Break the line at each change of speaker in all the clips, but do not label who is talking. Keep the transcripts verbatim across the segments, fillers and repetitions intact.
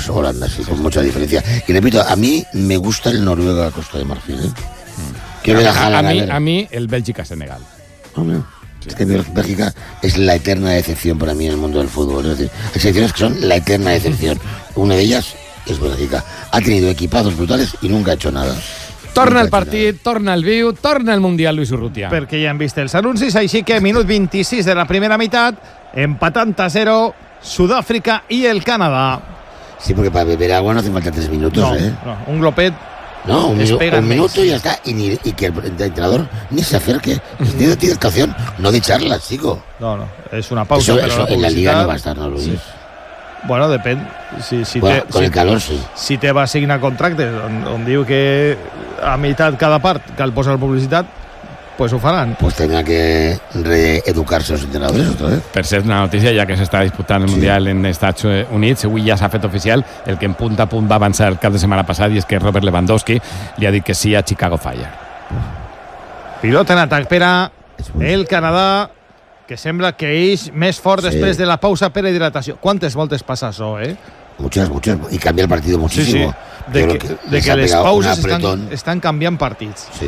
Pues Holanda, sí, con mucha diferencia. Y repito, a mí me gusta el Noruega-Costa de Marfil, ¿eh?
Mm. A, a, a, mí, a mí el Bélgica-Senegal.
Oh, no. Sí. Es que Bélgica es la eterna decepción para mí en el mundo del fútbol. Es decir, hay selecciones que son la eterna decepción. Una de ellas és Bèlgica. Ha tenido equipazos brutales i nunca ha hecho nada.
Torna el partit, torna el viu, torna el Mundial, Luis Urrutia.
Perquè ja hem vist els anuncis, així que minut vint-i-sis de la primera meitat, empatant a zero, Sudàfrica i el Canadà.
Sí, porque para beber agua no hace falta tres minutos,
no,
¿eh?
No, un glopet.
No, un, minu un minuto y ya está. Y, ni, y que el, el entrenador ni se acerque. Tiene, tiene educación, no de charlas, chico.
No, no, es una pausa.
Eso,
pero
eso
la
en la liga no va a estar, ¿no, Luis? Sí.
Bueno, depèn. Si, si
bueno,
te,
con
si,
el calor, sí.
Si te va a signar contractes on, on diu que a meitat cada part cal posar publicitat, pues ho faran.
Pues tendrá que reeducarse los entrenadores otra vez.
Per ser una notícia, ja que s'està disputant el sí. Mundial en Estats Units, avui ja s'ha fet oficial el que en punt a punt va avançar el cap de setmana passat, i és que Robert Lewandowski li ha dit que sí a Chicago Fire.
Pilota en atac per a el Canadà, que sembla que és més fort sí. després de la pausa per hidratació. ¿Cuántas voltes passa això, eh?
Muchas, muchas. Y cambia el partido muchísimo.
Sí, sí. De que, que, de que les pauses estan, estan canviant partits.
Sí.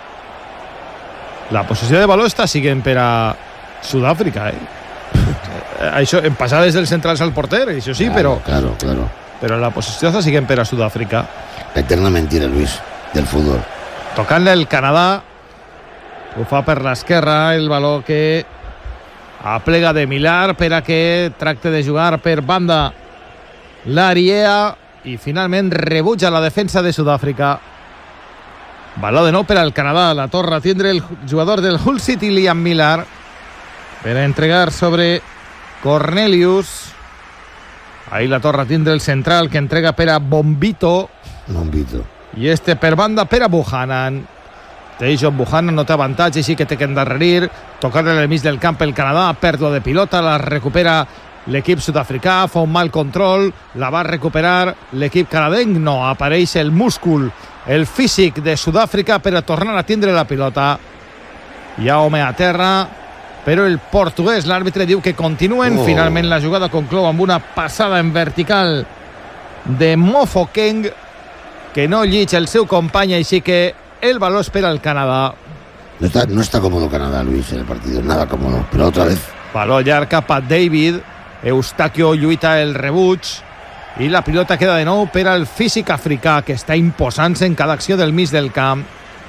La possessió de valor està siguent per a Sud-àfrica, eh? Això, en passades dels centrals al porter, això sí,
claro,
però...
Claro, claro.
Però la possessió està siguent per a Sud-àfrica.
La eterna mentira, Luis, del fútbol.
Tocant-le el Canadà, ho fa per l'esquerra, el valor que aplega de Millar per a que tracte de jugar per banda l'Ariea i finalment rebutja la defensa de Sud-àfrica. Baló de nou per al Canadà. La torre a tindre el jugador del Hull City, Liam Millar, per a entregar sobre Cornelius. Ahí la torre a tindre el central, que entrega per a Bombito.
Bombito.
I este per banda per a Buchanan. Tajon Buchanan no té avantatge, així que té que endarrerir. Tocar en el mig del camp el Canadà, pèrdua de pilota, la recupera l'equip sud-africà, fa un mal control, la va recuperar l'equip canadenc. No, apareix el múscul, el físic de Sud-àfrica per a tornar a tindre la pilota. Hi ha home a terra, però el portuguès, l'àrbitre, diu que continuen. Oh. Finalment la jugada conclou amb una passada en vertical de Mofokeng, que no llig el seu company, així que el baló espera el Canadà.
No está, no está cómodo Canadá, Luis, en el partido, nada cómodo, pero otra vez.
Baló llarg cap a David, Eustaquio lluita el rebuig i la pilota queda de nou per al físic africà, que està imposant-se en cada acció del mig del camp.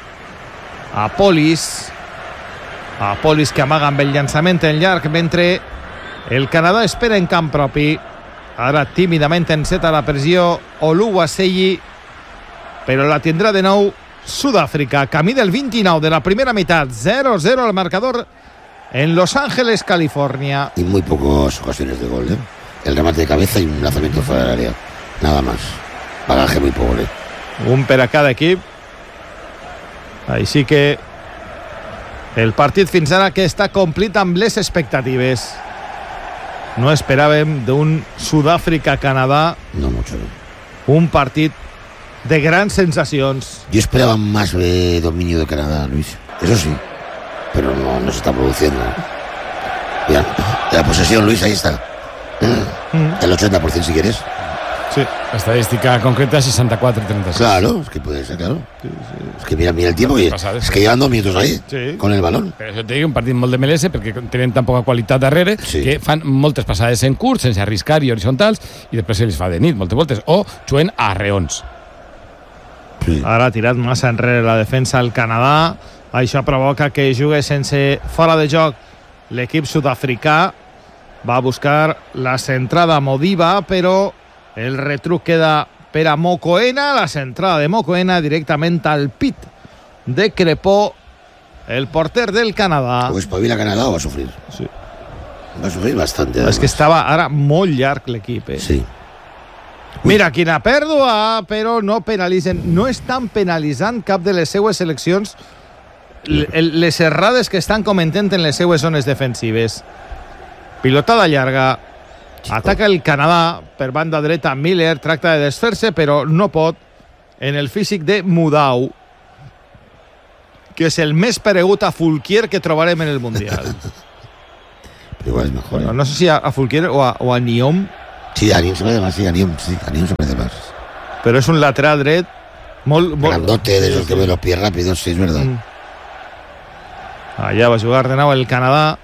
Apolis Apolis que amaga amb el llançament en llarg, mentre el Canadà espera en camp propi. Ara tímidament enceta la pressió Oluwaseyi, però la tindrà de nou Sud-àfrica. Camí del vint-i-nou de la primera meitat, zero a zero al marcador en Los Ángeles, California.
Y muy pocas ocasiones de gol, ¿eh? El remate de cabeza y un lanzamiento fuera del área, nada más. Bagaje muy pobre.
Un per a cada equip. Així que el partit fins ara que està complit amb les expectatives. No esperàvem d'un Sud-àfrica-Canadà
no mucho, no.
Un partit de grans sensacions.
Yo esperaba más eh, dominio de Canadá, Luis. Eso sí, pero no, no se está produciendo. Mira, la posesión, Luis, ahí está. Mm. El ochenta por ciento si quieres.
Sí.
Estadística concreta seixanta-quatre a trenta-sis.
Claro, es que puede ser, claro. Sí, sí. Es que mira, mira el tiempo y es que llevan dos minutos ahí, sí, con el balón.
Però això te dic, un partit molt de melese, perquè tenen tan poca qualitat darrere, sí, que fan moltes passades en curs, sense arriscar i horitzontals, i després se les fa de nit, moltes voltes, o juguen a reons.
Sí. Ara ha tirat massa enrere la defensa al Canadà. Això provoca que jugui sense fora de joc l'equip sud-africà. Va a buscar la centrada Modiba, però el retruc queda per a Mokoena. La centrada de Mokoena directament al pit de Crepó, el porter del Canadà.
O espavila Canadà o va a sufrir.
Sí.
Va a sufrir bastante.
És que estava ara molt llarg l'equip, eh?
Sí.
Mira, quina pèrdua, però no penalitzen. No estan penalitzant cap de les seues seleccions les errades que estan cometent en les seues zones defensives. Pilotada llarga. Ataca el Canadà per banda dreta. Miller tracta de desfer-se, però no pot, en el físic de Mudau, que és el més paregut a Fulquier que trobarem en el Mundial.
Però igual és mejor.
Bueno, no sé si a, a Fulquier o a, o a Niom.
Sí, Anium se parece más, sí, Anium, sí, Anium se parece más.
Pero es un lateral dret molt, molt...
Grandote, de esos que ven los pies rápidos, sí, es verdad.
Mm. Allà va jugar de nou el Canadà.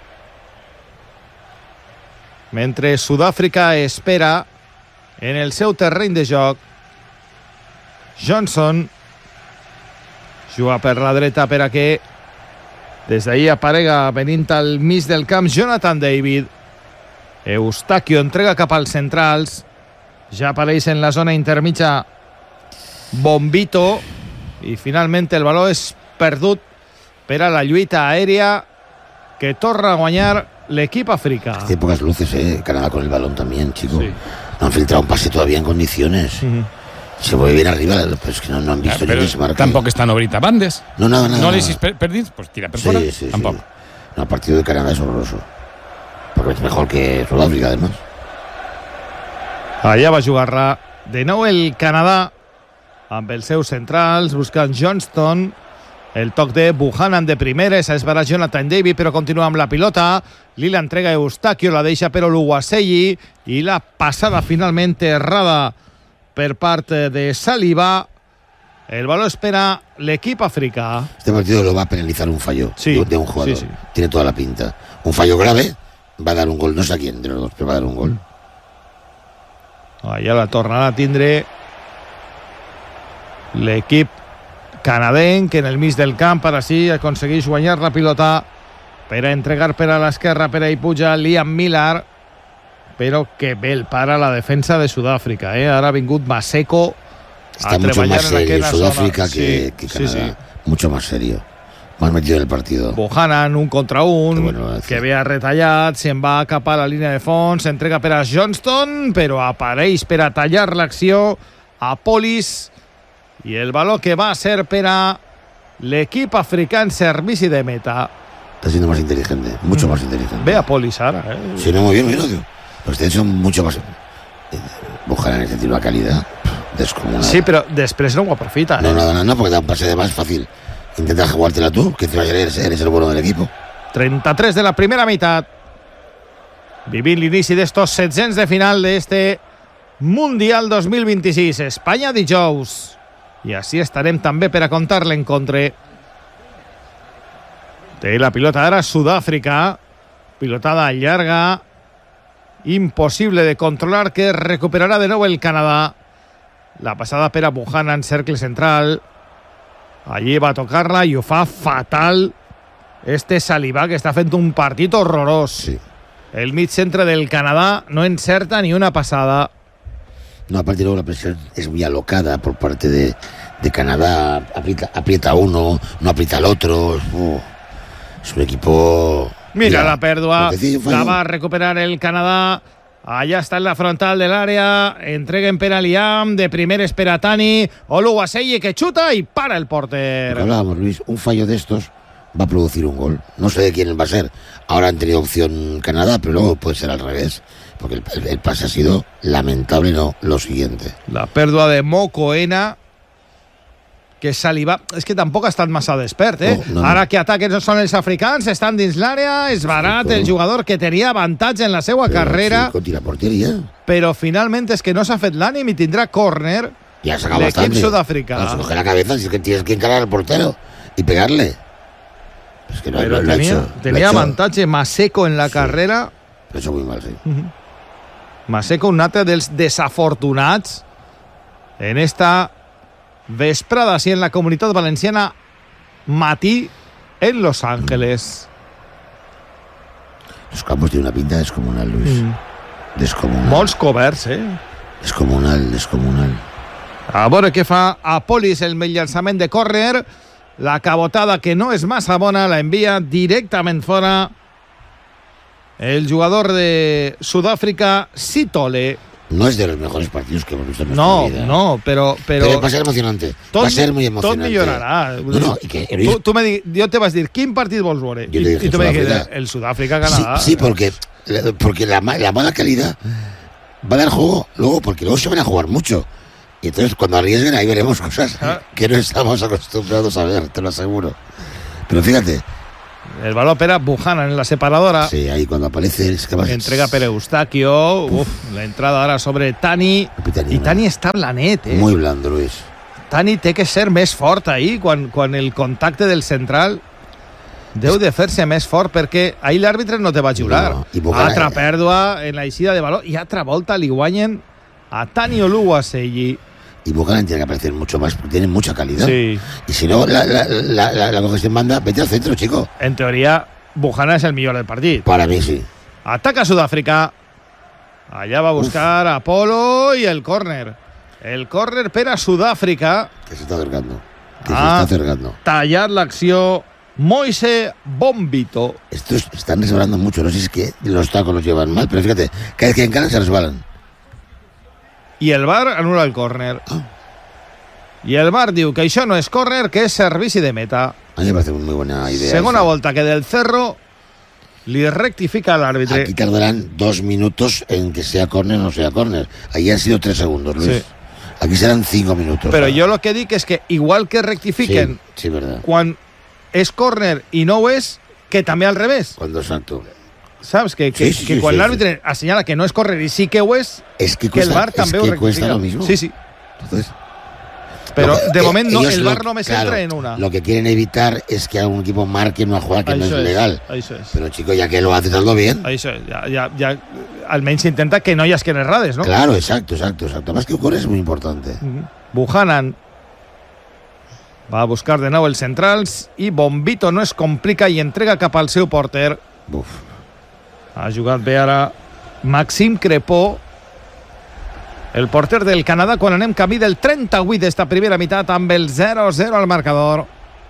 Mentre Sud-àfrica espera en el seu terreny de joc. Johnson juga per la dreta per a que des d'ahir aparega venint al mig del camp Jonathan David. Eustaquio entrega cap als centrals. Ja apareix en la zona intermitja Bombito i finalment el baló és perdut per a la lluita aèria que torna a guanyar l'equip africà.
Tiene pocas luces, eh. Canadá con el balón también, chico.
Sí.
No han filtrado un pase todavía en condiciones.
Uh-huh.
Se mueve bien arriba, pero es que no, no han visto
Pero
ni que se marque.
tampoc estan obrint a bandes.
No, nada, nada.
No
nada.
l'has per perdit, pues tira per
Sí,
fora.
sí,
Tampoc.
sí. No, el partido de Canadá es horroroso. Porque es mejor que Sudáfrica, además.
Allà va jugar-la de nou el Canadà amb els seus centrals buscant Johnston. El toc de Buchanan de primeres, es va Jonathan David, però continua amb la pilota. Li l'entrega Eustaquio, la deixa per Oluwaseyi i la passada finalment errada per part de Saliba. El baló espera l'equip africà.
Este partido lo va a penalizar un fallo
Sí,
de, de un jugador.
sí, sí.
Tiene toda la pinta. Un fallo grave, va a dar un gol. No sé a quién de los dos, pero va a dar un gol.
Allà la tornarà a tindre l'equip canadenc en el mig del camp. Ara sí, aconsegueix guanyar la pilota per a entregar per a l'esquerra, per a hi puja Liam Millar, però que bé el para la defensa de Sud-àfrica, eh? Ara ha vingut Maseko
Está
a
mucho
treballar
más
en
serio
aquella
Sudáfrica
zona.
que,
Sí,
que
sí,
Canadá.
sí.
Mucho más serio. Más metido en el partido.
Buchanan, un contra un,
Que bueno,
que ve a retallat, se'n va cap a la línia de fons, s'entrega per a Johnston, però apareix per a tallar l'acció a Polis, i el baló que va ser per a l'equip africà en servici de meta.
Está siendo más inteligente, mucho más inteligente.
Ve a Polis ara, eh?
Sí, no, muy bien, muy bien. Tío. Los ustedes son mucho más... Buchanan en ese tiro a calidad descomunal.
Sí, però després no ho aprofita, eh?
No, nada, nada, no, porque da un pase de más fácil. Intenta jugártela tú, que encima eres, eres el bueno del equipo.
trenta-tres de la primera meitat. Vivint l'inici d'estos setzents de final d'este Mundial dos mil vint-i-sis. Espanya dijous. I així estarem també per a contar l'encontre. Té la pilota ara Sud-àfrica. Pilotada llarga. Impossible de controlar, que recuperarà de nou el Canadà. La passada per a Buchanan, cercle central. Allí va a tocar-la i ho fa fatal este Saliba, que està fent un partit horrorós.
Sí.
El mig centre del Canadá no encerta ni una pasada.
No, aparte luego la presión es muy alocada por parte de, de Canadá. Aprieta, aprieta uno, no aprieta el otro. Uh, es un equipo...
Mira, Mira la pèrdua,
sí,
la va a recuperar el Canadà. Allà està en la frontal de l'àrea. Entreguen per a Liam, de primeres per a Tani. Oluwaseyi, que chuta y para el porter.
Lo que hablábamos, Luis, un fallo de estos va a producir un gol. No sé de quién va a ser. Ahora han tenido opción Canadá, pero luego puede ser al revés. Porque el, el, el pase ha sido lamentable, no lo siguiente.
La pèrdua de Mokoena, que Saliba... És que tampoc ha estat massa despert, eh?
No, no, no.
Ara que ataquen són els africans, estan dins l'àrea, és barat,
Sí,
el jugador que tenia avantatge en la seva
Pero,
carrera,
sí, tira portería.
però finalment és que no s'ha fet l'ànim i tindrà córner
Ya ha sacado
l'equip
bastante.
sud-africà.
No, se coge la cabeza, si es que tienes que encarar al portero y pegarle. Es que no,
Però
lo, lo ha
tenia,
hecho,
tenia
lo ha hecho,
avantatge Maseko en la
Sí.
carrera.
lo ha hecho muy mal, sí.
Maseko, un altre dels desafortunats en esta vesprada, sí, en la Comunitat Valenciana, matí en Los Ángeles.
Los campos tienen una pinta descomunal, Luis.
Mm.
Descomunal.
Molts coberts, eh?
Descomunal, descomunal.
A veure què fa a Polis el llançament de córner. La cabotada, que no és massa bona, la envia directament fora el jugador de Sudàfrica, Sitole.
No es de los mejores partidos que hemos visto en nuestra
No,
vida.
no, però... però
Pero va a ser emocionante.
tot,
va a ser muy
tot
emocionante.
millorarà.
No, no, y que,
Tu, tu me di, jo te vas dir, quin partit vols veure?
Yo
I,
te dije
i tu me dijiste,
Sudáfrica.
el Sudàfrica-Canadà.
Sí, sí, porque, porque la, ma- la mala calidad va a dar juego luego, porque luego se van a jugar mucho. Y entonces cuando arriesguen ahí veremos cosas
Ah.
que no estamos acostumbrados a ver, te lo aseguro. Pero fíjate,
El balón per a Buchanan en la separadora.
Sí, ahí cuando aparece es que va...
Entrega per Eustaquio. Uf, la entrada ahora sobre Tani. I Tani està blanet, eh?
Muy blando, Luis.
Tani té que ser més fort ahí quan, quan el contacte del central deu de fer-se més fort, perquè ahir l'àrbitre no te va xiular. No, Buchanan... Altra pèrdua en la eixida de baló i altra volta li guanyen a Tani Oluwaseyi.
Y Buchanan tiene que aparecer mucho más porque tiene mucha calidad.
Sí.
Y si no, la, la, la, la, la congestión banda, vete al centro, chico.
En teoría, Buchanan es el millor del partit.
Para mí, sí.
Ataca Sudáfrica. Allá va a buscar Uf. a Polo y el córner. El córner per a Sudáfrica.
Que se está acercando. Que ah, se está acercando.
Tallar l'acció Moise Bombito.
Estos están resbalando mucho. No sé si es que los tacos los llevan mal, pero fíjate, cada vez que encaran se resbalan.
I el V A R anula el córner. Oh. I el V A R diu que això no és córner, que és servici de meta.
A mí me parece muy buena idea.
Segona
esa.
volta que del Cerro li rectifica l'àrbitre.
Aquí tardarán dos minutos en que sea córner o no sea córner. Ahí han sido tres segundos, Luis. Sí. Aquí serán cinco minutos.
Però jo lo que dic és que igual que rectifiquen
sí, sí, verdad.
quan és córner i no ho és, que també al revés.
Cuando exacto.
¿Sabes? Que, que, sí, sí, que sí, quan sí, l'àrbitre sí. assenyala que no és córner i sí que ho és,
es que,
cuesta, que el V A R també
es
ho
que
rectifica.
Lo mismo.
Sí, sí.
Entonces,
pero
que,
de
eh,
momento no, el
lo,
V A R no me
claro,
centra en una.
Lo que quieren evitar es que algún equipo marque una jugada que
això
no es,
es
legal.
Això és.
Pero chico, ya que lo haces, hazlo bien.
Això és. Ja, ja, ja, almenys intenta que no hi hagi errades, ¿no?
Claro, exacto, exacto, exacto. Más que ocurre es muy importante.
Uh-huh. Buchanan va a buscar de nou els centrals i Bombito no es complica i entrega cap al seu porter.
Uf.
Ha jugat bé ara Maxime Crepó, el porter del Canadà, quan anem camí del trenta-vuit d'esta primera meitat amb el zero zero al marcador.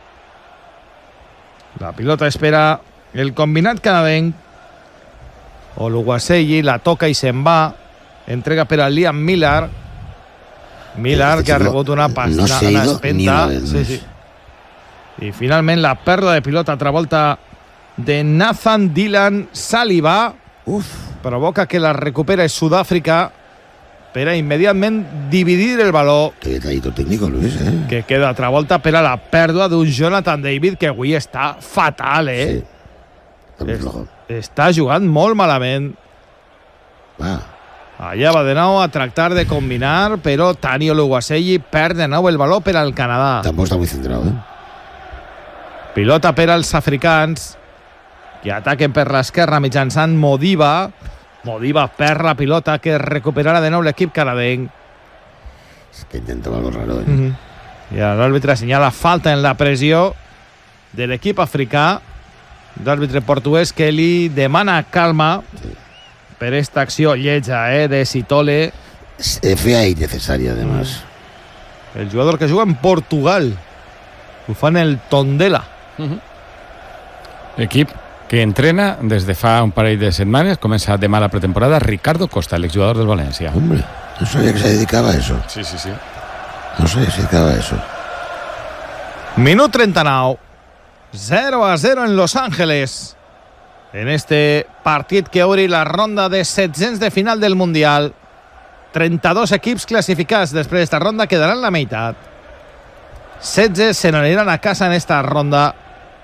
La pilota espera el combinat canadenc. Oluwaseyi la toca i se'n va. Entrega per a Liam Miller. Miller este que ha rebut una pasta,
no se
una
espenta.
Sí, sí. I finalment la pèrdua de pilota, altra volta de Nathan Dylan Saliba.
Uf.
Provoca que la recupera Sudàfrica per a immediatament dividir el baló.
Qué detallito técnico, Luis, eh?
Que queda altra volta per a la pèrdua d'un Jonathan David que avui està fatal, eh?
Sí. També flojo.
Està jugant molt malament.
Va.
Allà va de nou a tractar de combinar, però Tani Oluwaseyi perd de nou el baló per al Canadà.
Tampoc està muy centrado, eh?
Pilota per als africans, que ataquen per l'esquerra mitjançant Modiba. Modiba perd la pilota, que recuperarà de nou l'equip canadenc.
Es que intentaba algo raro, eh?
Uh-huh. I l'àrbitre assenyala falta en la pressió de l'equip africà. L'àrbitre portuguès que li demana calma sí. per esta acció lletja, eh, de Sitole.
Es fea y necesaria, además.
El jugador que juga en Portugal. Ho fa en el Tondela.
Uh-huh. Equip que entrena des de fa un parell de setmanes, comença demà la pretemporada, Ricardo Costa, l'exjugador del València.
Hombre, no sabía que se dedicaba a eso.
Sí, sí, sí.
No sabía que se dedicaba a eso.
Minut trenta-nou. zero a zero en Los Ángeles. En este partit que obri la ronda de setzents de final del Mundial. trenta-dos equips classificats després d'esta ronda quedaran la meitat. setze se n'aniran a casa en esta ronda.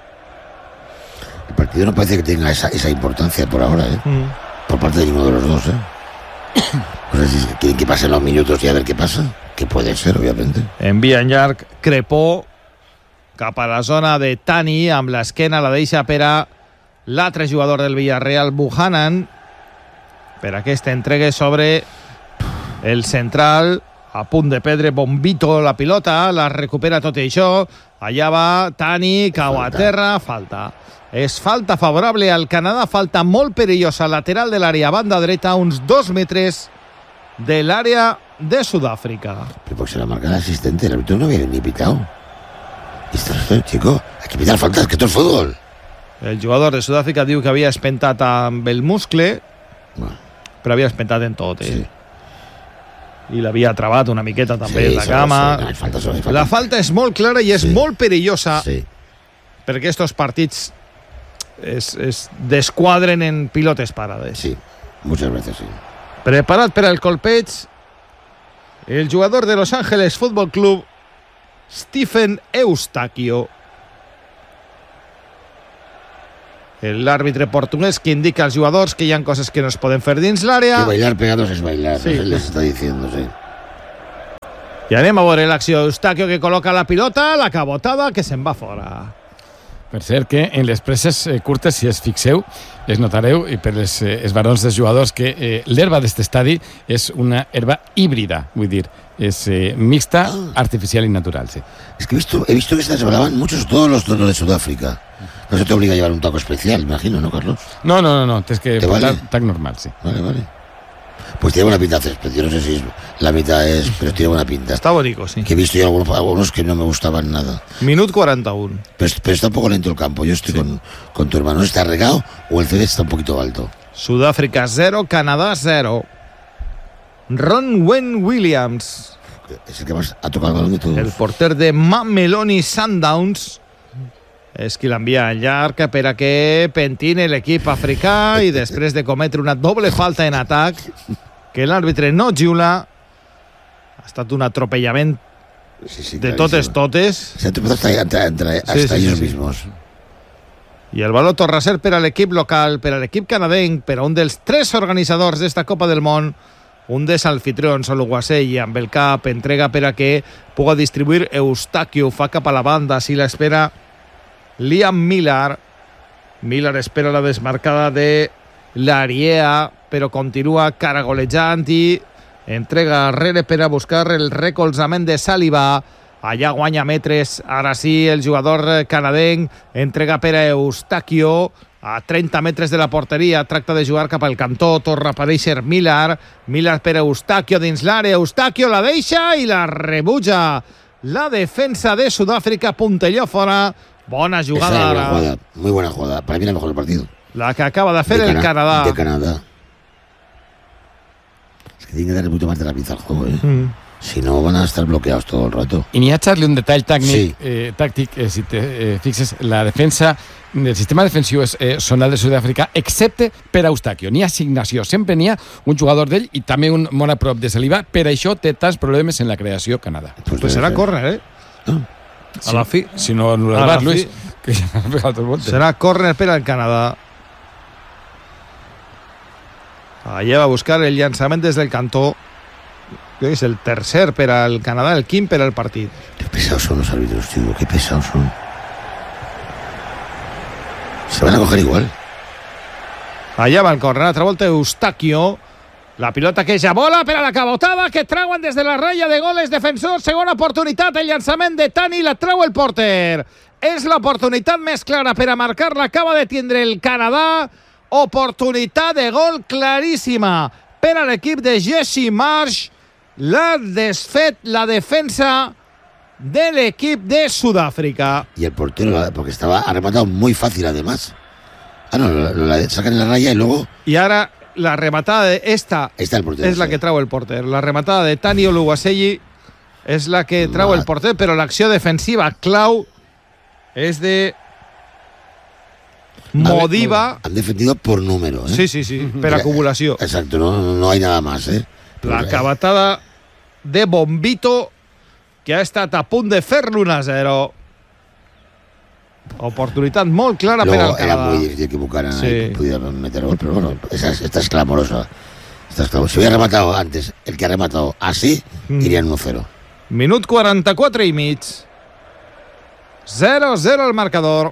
El partido no parece que tenga esa, esa importancia por ahora, ¿eh? Mm. Por parte de ninguno de los dos, ¿eh? No sé si quieren que pasen los minutos y a ver qué pasa. Que puede ser, obviamente.
Envia en llarg Crepó cap a la zona de Tani, amb l'esquena la deixa per a l'altre jugador del Villarreal, Buchanan, per aquesta entrega sobre el central, a punt de perdre Bombito la pilota, la recupera tot i això, allà va Tani, cau a terra, falta. És falta favorable al Canadà, falta molt perillosa, lateral de l'àrea, banda dreta, uns dos metres de l'àrea de Sudàfrica.
Pero porque se la marca el asistente, el árbitro no había ni pitado. Esto es, chico, hay que pitar faltas, que esto es fútbol.
El jugador de Sudàfrica diu que havia espentat amb el muscle,
bueno,
però havia espentat en tot, eh?
Sí.
I l'havia travat una miqueta també
sí,
en la cama.
Sí, no, falta, falta.
La falta és molt clara i és
sí.
molt perillosa,
sí.
perquè estos partits es, es desquadren en pilotes parades.
Sí, muchas veces sí.
Preparat per al colpeig, el jugador de Los Ángeles Fútbol Club, Stephen Eustaquio. l'àrbitre portuguès, que indica als jugadors que hi ha coses que no es poden fer dins l'àrea.
Que bailar pegados es bailar,
sí.
Les està diciendo, sí.
I anem a veure l'acció d'Eustachio, que col·loca la pilota, la cabotada, que se'n va fora.
Per cert que en les preses eh, curtes, si es fixeu, es notareu, i per les eh, esbarons dels jugadors, que eh, l'herba d'aquest estadi és una herba híbrida, vull dir, és eh, mixta, ah. artificial y natural, sí.
Es que he visto, he visto que se hablaban muchos todos los tonos de Sudáfrica. No se te obliga a llevar un taco especial, me imagino, ¿no, Carlos?
No, no, no, no, tienes que
portar
vale? tac normal, sí.
Vale, vale. Pues tiene buena pinta césped, yo no sé si es, la mitad es, pero tiene buena pinta.
Está bonito, sí.
Que he visto yo algunos, algunos que no me gustaban nada.
Minut cuarenta-un.
Pero, pero está un poco lento el campo, yo estoy sí. con, con tu hermano. ¿Está regado o el césped está un poquito alto?
Sudáfrica cero, Canadá cero. Ronwen Williams.
Es el que más ha tocado el balón de todos.
El porter de Mameloni Sundowns és qui l'envia al llarg per a que pentine l'equip africà i després de cometre una doble falta en atac que l'àrbitre no xiula. Ha estat un atropellament sí, sí, de totes totes.
Se ha atropellado hasta, hasta, hasta, hasta sí, sí, ellos sí, mismos.
I el baló torna a ser per a l'equip local, per a l'equip canadenc, per a un dels tres organitzadors d'esta Copa del Món, un dels anfitrions, Oluwasei, amb el cap, entrega per a que puga distribuir Eustachio, fa cap a la banda, si l'espera Liam Millar. Millar espera la desmarcada de l'Ariea, però continua caragolejant i entrega arrere per a buscar el recolzament de Saliba. Allà guanya metres, ara sí, el jugador canadenc entrega per a Eustachio a trenta metres de la porteria, tracta de jugar cap al cantó, torna a aparèixer Millar, Millar per a Eustachio dins l'àrea, Eustachio la deixa i la rebutja la defensa de Sudàfrica, puntelló fora. Bona jugada.
Buena jugada, muy buena jugada, para mí la mejor del partido.
La que acaba de hacer
de
el
Cana
Canadá.
De Canadá. Es que tiene que darle mucho más de la pinza al juego, ¿eh? Mm. Si no, van a estar bloqueados todo el rato.
I n'hi ha, Charlie, un detall tècnic,
sí.
eh, tàctic, eh, si te eh, fixes, la defensa del sistema defensiu és eh, sonal de Sud-àfrica, excepte per a Eustachio. N'hi ha assignació, sempre n'hi ha un jugador d'ell i també un molt a prop de Saliba, per això té tants problemes en la creació Canadà.
Pues, pues serà córner, eh?
No.
A la fi.
Si no anul·lar el bar, Luis, que ja ha pegat el bote.
Serà córner per al Canadà. Allà va a buscar el llançament des del cantó. Que és el tercer per al Canadà, el quinto per al partit.
Qué pesados son los árbitros, tío, qué pesados son. Se van a coger igual.
Allà va el córner, altra volta Eustachio. La pilota que ja vola per a la cabotada, que trauen des de la ratlla de goles defensors. Segona oportunitat, el llançament de Tani, la treu el porter. És l'oportunitat més clara per a marcar, l'acaba de tindre el Canadà. Oportunitat de gol claríssima per a l'equip de Jesse Marsh. L'ha desfet la defensa de l'equip de Sudáfrica.
Y el portero, porque estaba arrematado muy fácil además. Ah, no, lo, lo, lo sacan en la raya y luego...
Y ahora la rematada de esta
Está el portero,
es la
sí.
que trau el porter. La rematada de Tani Oluwasei és la que trau el porter, però l'acció defensiva clau és de Modiba.
Han defendido por número, ¿eh?
Sí, sí, sí, per acumulació.
Exacto, no, no hay nada más, ¿eh?
La cabatada de Bombito, que ha estat a punt de fer-lo un a zero. Oportunitat molt clara per al Canadà.
Era muy difícil que Buchanan sí. pudiera meter gol, pero bueno, esa, esta es clamorosa. Esta es clamorosa. Si hubiera rematado antes el que ha rematado así, mm. irían uno cero.
Minut quaranta-quatre i mig. zero zero el marcador.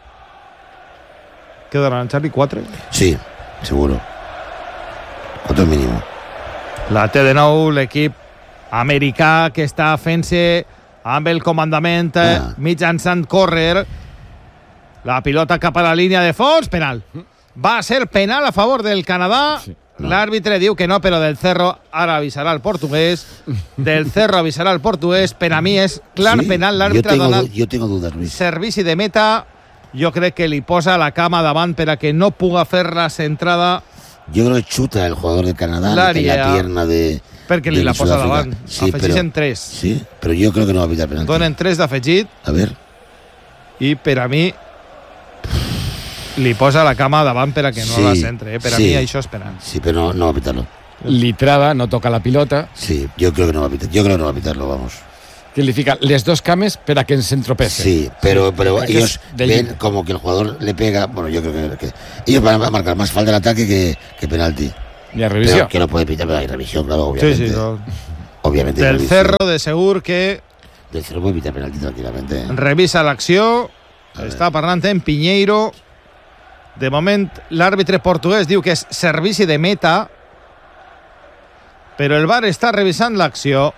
Quedaran, Charlie, quatre?
Sí, seguro. Cuatro mínimo.
La té de nou l'equip americà, que està fent-se amb el comandament ah. mitjançant córrer. La pilota cap a la línia de fons, penal. Va ser penal a favor del Canadà. Sí. No. L'àrbitre diu que no, però del Cerro ara avisarà el portuguès. Del Cerro avisarà el portuguès. Per a mi és clar sí? penal. L'àrbitre ha donat
jo tengo dudas, Luis.
Servici de meta. Jo crec que li posa la cama davant per a que no puga fer la centrada.
Yo creo que chuta el jugador de Canadá en la pierna de...
Perquè li la posa davant.
Sí,
afegeixen
però,
tres.
Sí, però jo crec que no va pitar penalti.
Donen tres d'afegit.
A ver.
I per a mi li posa la cama davant per a que no sí, la centre. Eh? Per a
sí,
mi això és penal.
Sí, però no, no va pitarlo.
Li traba, no toca la pilota.
Sí, yo creo que no va a pitar. Yo creo que no va a pitarlo, vamos.
que li fica les dos cames per a que ens entropesen.
Sí, pero, pero
Sí,
ellos
de
ven
lliure.
como que el jugador le pega. Bueno, yo creo que, que ellos van a marcar más falta de ataque que, que penalti.
Hi ha revisió.
Pero que no puede pitar, pero hay revisión, claro, obviamente.
Sí, sí, no.
Obviamente. hay
Del
revisión.
Cerro, de segur que
Del Cerro puede pitar penalti tranquilamente.
revisa l'acció.
A ver.
Està parlant en Piñeiro. De moment, l'àrbitre portuguès diu que és servici de meta, però el V A R està revisant l'acció.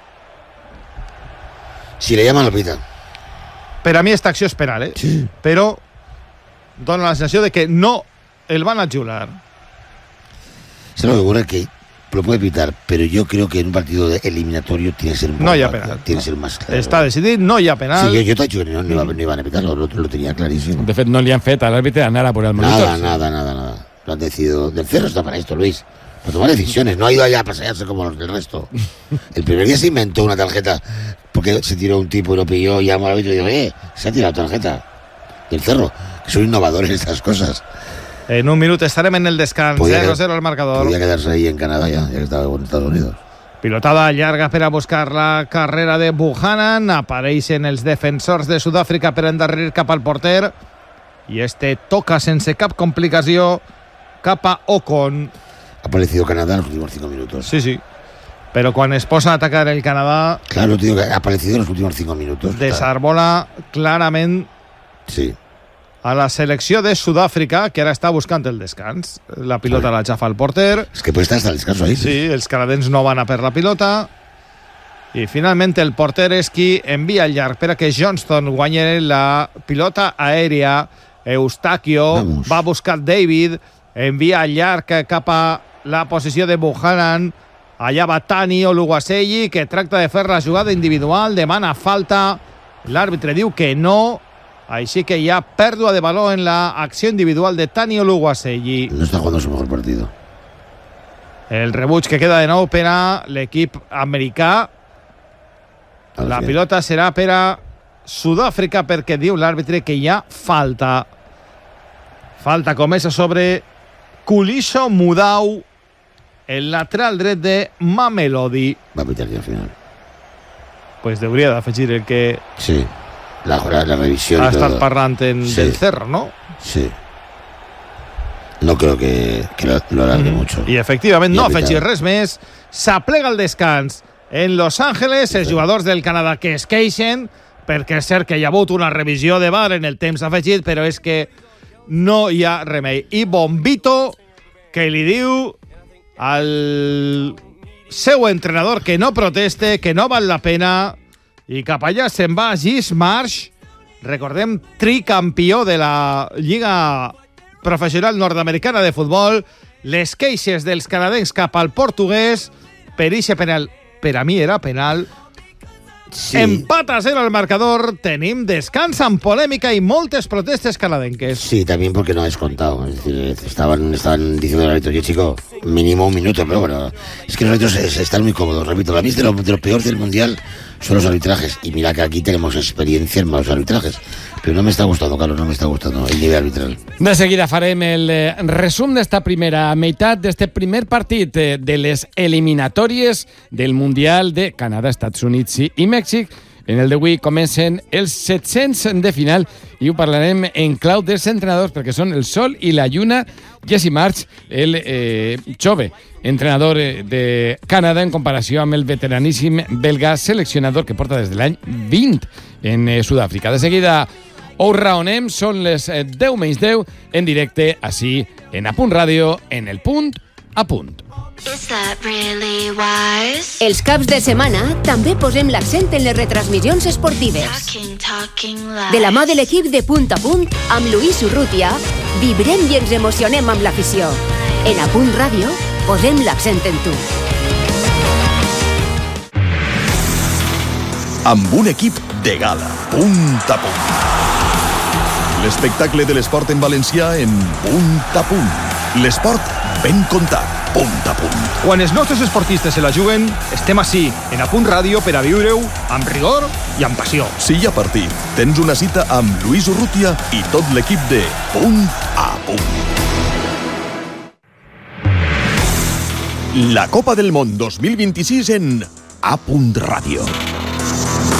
Si le llaman, lo pitan.
Per a mi, esta acció és penal, eh?
Sí.
Però dona la sensació de que no el van a jugar.
Se lo que ocurre es que lo puede pitar, pero yo creo que en un partido de eliminatorio tiene que ser un
No hi ha
más-
penal.
Tiene que ser más claro.
Està decidit, no hi ha penal.
Sí, yo, yo te he dicho que no, no, iba- no iban a pitarlo, lo, lo tenía clarísimo.
De fet, no li han fet a l'àrbitre anar a por el monitor.
Nada, nada, nada, nada. Lo han decidido. Del Cerro está para esto, Luis. Para tomar decisiones. No ha ido allá a pasearse como los del resto. El primer día se inventó una tarjeta porque se tiró un tipo y lo pilló y llamó al árbitro y dijo, eh, se ha tirado tarjeta. Del Cerro. Que son innovadores en estas cosas.
En un minut estarem en el descans.
Podía
zero a
quedar-
cero al marcador.
Podía quedarse ahí en Canadá ya, ya que estaba en Estados Unidos.
Pilotada llarga per a buscar la carrera de Buchanan. Apareixen els defensors de Sud-àfrica per endarrerir cap al porter. I este toca sense cap complicació cap a Ocon.
Ha aparecido Canadá en los últimos cinco minutos.
Sí, sí. Però quan es posa a atacar el Canadà,
Claro, te digo que ha aparecido en los últimos cinco minutos.
desarbola clarament
Sí.
a la selecció de Sud-àfrica, que ara està buscant el descans. La pilota la xafa al porter.
Es que puede estar hasta el descanso ahí.
Sí, els canadencs no van a per la pilota. I finalment el porter és qui envia el llarg per a que Johnston guanyi la pilota aèria. Eustachio
Vamos.
va a buscar David, envia el llarg cap a la posició de Buchanan. Allà va Tani Oluwaseyi, que tracta de fer la jugada individual, demana falta. L'àrbitre diu que no, així que hi ha pèrdua de valor en la acció individual de Tani Oluwaseyi.
No está jugando su mejor partido.
El rebuig que queda de nou per a l'equip americà. La
Así es.
pilota serà per a Sud-àfrica perquè diu l'àrbitre que hi ha falta. Falta comesa sobre Kulisho Mudau, el lateral dret de Mamelodi.
Va a pitar ya al final.
Pues hauria d'afegir el que
Sí. La, la, la revisión.
ha
y
estat
todo.
parlant en
Sí.
del Cerro, no?
Sí. No creo que, que lo, lo alargue mucho.
I efectivament
I
no
ha
afegir
pitat.
res més. S'aplega el descans en Los Ángeles, els jugadors del Canadà que es queixen, perquè és cert que hi ha hagut una revisió de V A R en el temps afegit, però és que no hi ha remei. I Bombito, que li diu al seu entrenador que no proteste, que no val la pena, i cap allà se'n va Gis Marsh, recordem, tricampió de la Lliga Professional Nord-Americana de Futbol. Les queixes dels canadencs cap al portuguès per ixe penal. Per a mi era penal.
Sí.
Empat a zero al marcador. Tenim descans amb polèmica i moltes protestes canadenques.
Sí, también porque no ha descontado. Es decir, estaban, estaban diciendo al árbitro, oye, chico, mínimo un minuto, pero bueno, es que los árbitros es- están muy cómodos. Repito, la vez de lo, de lo peor del Mundial son los arbitrajes. Y mira que aquí tenemos experiencia en malos arbitrajes. Pero no me está gustando, Carlos, no me está gustando el nivel arbitral.
De seguida farem el eh, resum d'esta primera meitat, d'este primer partit eh, de les eliminatòries del Mundial de Canadà, Estats Units i, i Mèxic. En el d'avui comencen els set-cents de final i ho parlarem en clau dels entrenadors perquè són el Sol i la Lluna. Jesse March, el eh, jove entrenador eh, de Canadà en comparació amb el veteraníssim belga seleccionador que porta des de l'any vint en eh, Sud-àfrica. De seguida ho raonem, són les eh, deu menys deu en directe ací en Apunt Ràdio, en el punt a punt.
Is that really wise?
Els caps de setmana també posem l'accent en les retransmissions esportives.
Talking, talking lies.
De la mà de l'equip de Punt a Punt, amb Lluís Urrutia, vibrem i ens emocionem amb l'afició. En Apunt Ràdio, posem l'accent en tu.
Amb un equip de gala, Punt a Punt. L'espectacle de l'esport en valencià en Punt a Punt. L'esport ben contat, Punt a Punt.
Quan els nostres esportistes se la juguen, estem ací, en Apunt Ràdio, per a viure-ho amb rigor i amb passió.
Si hi ha partit, tens una cita amb Lluís Urrutia i tot l'equip de Punt a Punt. La Copa del Món dos mil vint-i-sis en A Punt Ràdio.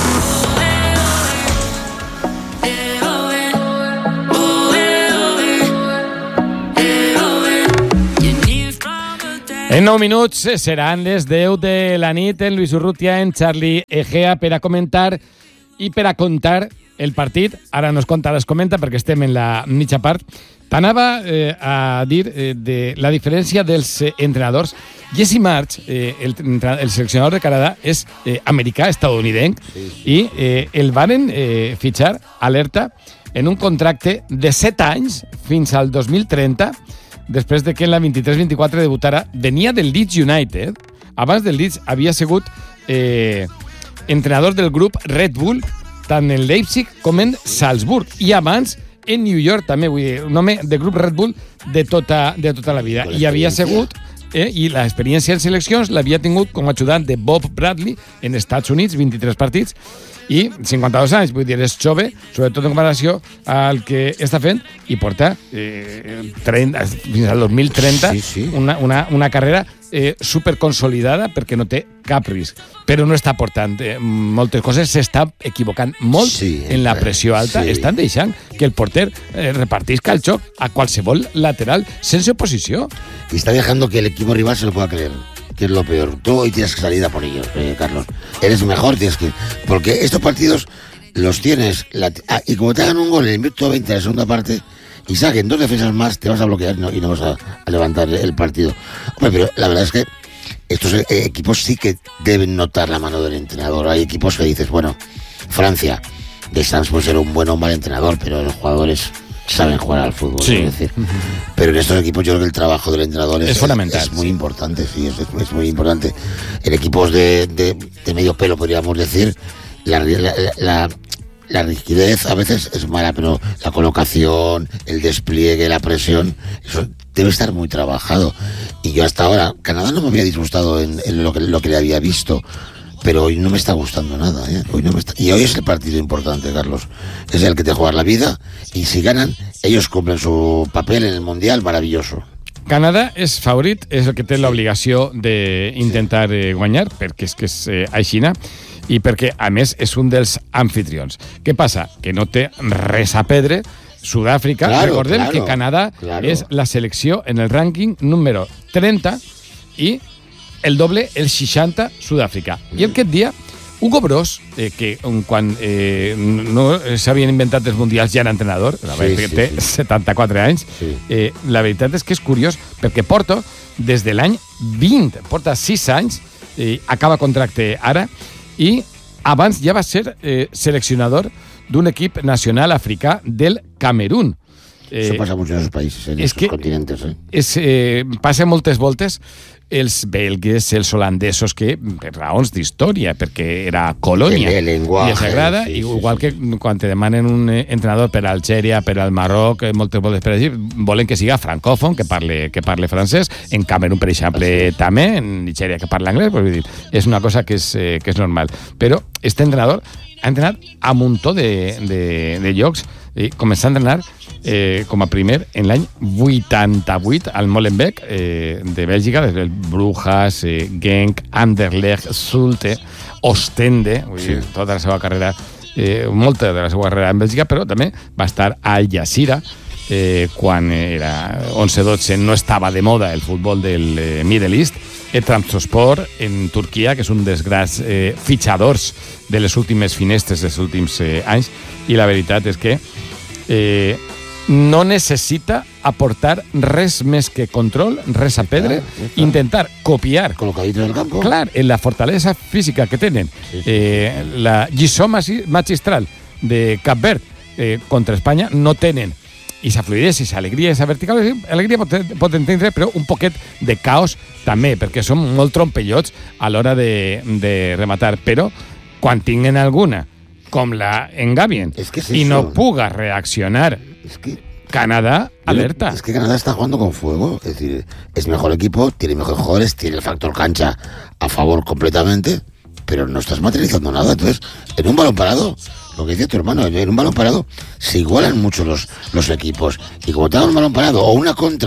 En nou minuts seran les deu de la nit en Luis Urrutia, en Charlie Egea, per a comentar i per a contar el partit. Ara no es conta, ara es comenta perquè estem en la mitja part. T'anava eh, a dir eh, de la diferència dels eh, entrenadors. Jesse Marsch, eh, el, el seleccionador de Canadà, és eh, americà, estadounidenc, sí, sí. i eh, el varen eh, fitxar, alerta, en un contracte de set anys fins al dos mil trenta, després de que en la vint-i-tres vint-i-quatre debutara. Venia del Leeds United. Abans del Leeds havia sigut eh, entrenador del grup Red Bull, tant en Leipzig com en Salzburg. I abans en New York també, vull dir, un home de grup Red Bull de tota, de tota la vida. I havia sigut, eh, i l'experiència en seleccions l'havia tingut com a ajudant de Bob Bradley en Estats Units, vint-i-tres partits, i cinquanta-dos anys, vull dir, és jove, sobretot en comparació al que està fent, i porta eh, trenta, fins al dos mil trenta sí, sí. Una, una, una carrera eh, superconsolidada perquè no té cap risc, però no està portant eh, moltes coses, s'està equivocant molt sí, en la pressió alta, sí. Estan deixant que el porter eh, repartisca el joc a qualsevol lateral sense oposició.
Y está dejando que el equipo rival se lo pueda creer, que es lo peor. Tú hoy tienes que salir a por ellos, eh, Carlos. Eres mejor, tienes que... Porque estos partidos los tienes... La... Ah, y como te hagan un gol en el minuto veinte de la segunda parte y saquen dos defensas más, te vas a bloquear no, y no vas a, a levantar el partido. Hombre, pero la verdad es que estos eh, equipos sí que deben notar la mano del entrenador. Hay equipos que dices, bueno, Francia, Deschamps puede ser un buen o mal entrenador, pero los jugadores... saben jugar al fútbol, sí. Es decir. Uh-huh. Pero en estos equipos yo creo que el trabajo del entrenador es,
es fundamental.
Es, es muy
sí.
importante, sí, es, es muy importante. En equipos de, de, de medio pelo, podríamos decir, la, la, la, la rigidez a veces es mala, pero la colocación, el despliegue, la presión, eso debe estar muy trabajado. Y yo hasta ahora, Canadá no me había disgustado en, en lo, que, lo que le había visto, pero hoy no me está gustando nada, ¿eh? Hoy no me está... Y hoy es el partido importante, Carlos. Es el que te juega la vida, y si ganan, ellos cumplen su papel en el Mundial maravilloso.
Canadà és favorit, és el que té l'obligació d'intentar eh, guanyar, perquè és que és eh, aixina, i perquè, a més, és un dels anfitrions. Què passa? Que no té res a perdre Sud-àfrica. Claro, recordem claro, que Canadà claro. és la selecció en el rànquing número trenta i el doble, el seixanta, Sud-àfrica. I aquest dia, Hugo Broos, eh, que quan eh, no s'havien inventat els mundials ja era entrenador, la sí, sí, té sí. setanta-quatre anys, sí. eh, la veritat és que és curiós, perquè Porto, des de l'any vint, porta sis anys, eh, acaba contracte ara, i abans ja va ser eh, seleccionador d'un equip nacional africà del Camerún.
Eh, Eso pasa mucho en esos países, en esos continentes. Eh?
És, eh, passa moltes voltes. Els belgues, els holandesos, que per raons d'història, perquè era colònia,
el, el lenguaje,
i els agrada,
sí,
igual
sí,
que sí. Quan te demanen un entrenador per a Algèria, per al Marroc, moltes voltes per dir, volen que siga francòfon, que parle, que parle francès, en Camerún, per exemple, sí. també, en Nigèria, que parla anglès, pues, vull dir, és una cosa que és, eh, que és normal. Però este entrenador ha entrenat a un muntó de, de, de llocs, i començar a entrenar eh, com a primer en l'any vuitanta-vuit al Molenbeek eh, de Bèlgica, des del Brujas, eh, Genk, Anderlecht, Zulte, Ostende, vull dir, sí. tota la seva carrera, eh, molta de la seva carrera en Bèlgica, però també va estar a Al Jazeera, eh, quan era onze dotze no estava de moda el futbol del eh, Middle East, el Trabzonspor en Turquia, que és un dels grans eh, fitxadors de les últimes finestres dels últims eh, anys, i la veritat és que eh, no necessita aportar res més que control, res a perdre, intentar copiar
colocadito en el campo.
Clar, en la fortalesa física que tenen, sí, sí. Eh, la lliçó magistral de Cap Verd eh, contra Espanya no tenen i esa fluidesa, esa alegria, esa vertical, alegria pot, pot entendre, però un poquet de caos també, perquè són molt trompellots a l'hora de, de rematar, però quan tinguen alguna, com la engavien, es que es y no puga reaccionar,
es que
Canadá, alerta.
Es que Canadá está jugando con fuego, es decir, es mejor equipo, tiene mejores jugadores, tiene el factor cancha a favor completamente, pero no estás materializando nada. Entonces, en un balón parado, lo que dice tu hermano, en un balón parado se igualan mucho los, los equipos, y como te dan un balón parado o una contra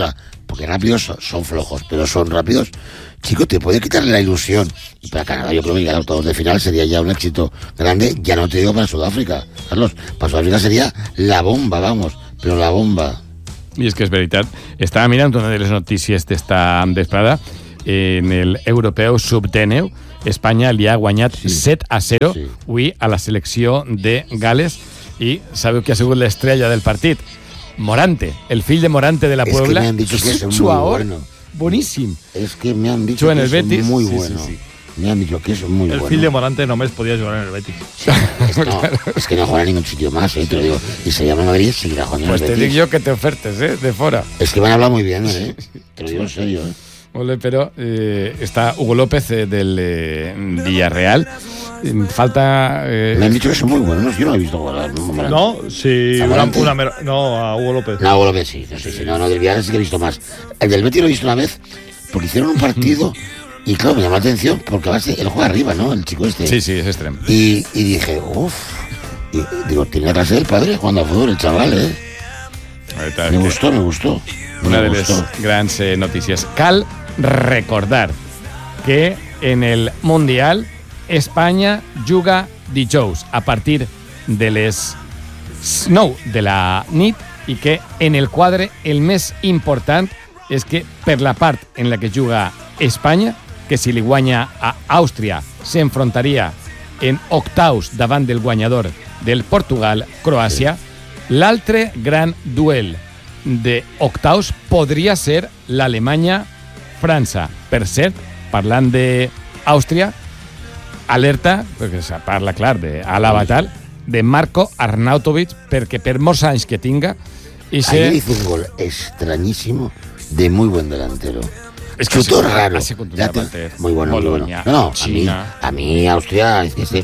porque rápidos son, son flojos, pero son rápidos, chico, te puede quitarle la ilusión. Y para Canadá yo creo que llegar a octavos de final sería ya un éxito grande, ya no te digo para Sudáfrica, Carlos, para Sudáfrica sería la bomba, vamos, però la bomba.
I és que és veritat. Estava mirant una de les notícies d'esta vesprada. En el europeu sub dinou, Espanya li ha guanyat sí. set a zero sí. avui a la selecció de Gales. I sabeu qui ha sigut l'estrella del partit? Morante, el fill de Morante de la Puebla.
Es que me han dicho que es muy bueno.
Bueníssim.
Es que me han dicho que es
Betis.
muy
sí,
bueno.
Sí, sí.
Me han dicho que es muy
el
bueno.
El fill de Morante només podia jugar en el Betis.
Sí, es, no, es que no juega en ningún sitio más, ¿eh? Te lo digo. Y se llama Madrid, seguirá jugando
pues
en el
Betis. Pues te
Betis.
digo yo que te ofertes, ¿eh? De fora.
Es que van a hablar muy bien, ¿eh? Te lo digo en serio, ¿eh?
Molt bé, però eh, està Hugo López eh, del eh, Villarreal. Falta... Eh...
Me han dicho que son muy buenos. Yo no he visto jugar. No,
no sí. Una, una, no, a Hugo López.
No, a Hugo López sí. No, sí, sí, no, no, del Villarreal sí que he visto más. El del Betis lo he visto una vez porque hicieron un partido y claro, me llamó la atención porque él juega arriba, ¿no? El chico este.
Sí, sí, es extremo.
Y, y dije, uff. Y digo, tiene clase del padre jugando a fútbol, el chaval, ¿eh? Me gustó, me gustó.
Una
me
de
gustó.
les grans eh, notícies. Cal recordar que en el Mundial Espanya juga dijous a partir de les nou de la nit i que en el quadre el més important és que per la part en la que juga Espanya, que si li guanya a Àustria s'enfrontaria en octaus davant del guanyador del Portugal-Croàcia, l'altre gran duel de octaus podria ser l'Alemanya-França. Per cert, parlant d'Àustria, alerta, perquè se parla, clar, d'Alaba tal, de Marco Arnautovic, perquè per molts anys que tinga... Y se...
Ayer hizo un gol extrañísimo de muy buen delantero.
Es que
chutó raro.
Te...
Muy bueno,
Bolonia,
muy bueno. No, no, a mí, a mí Austria, es que sí,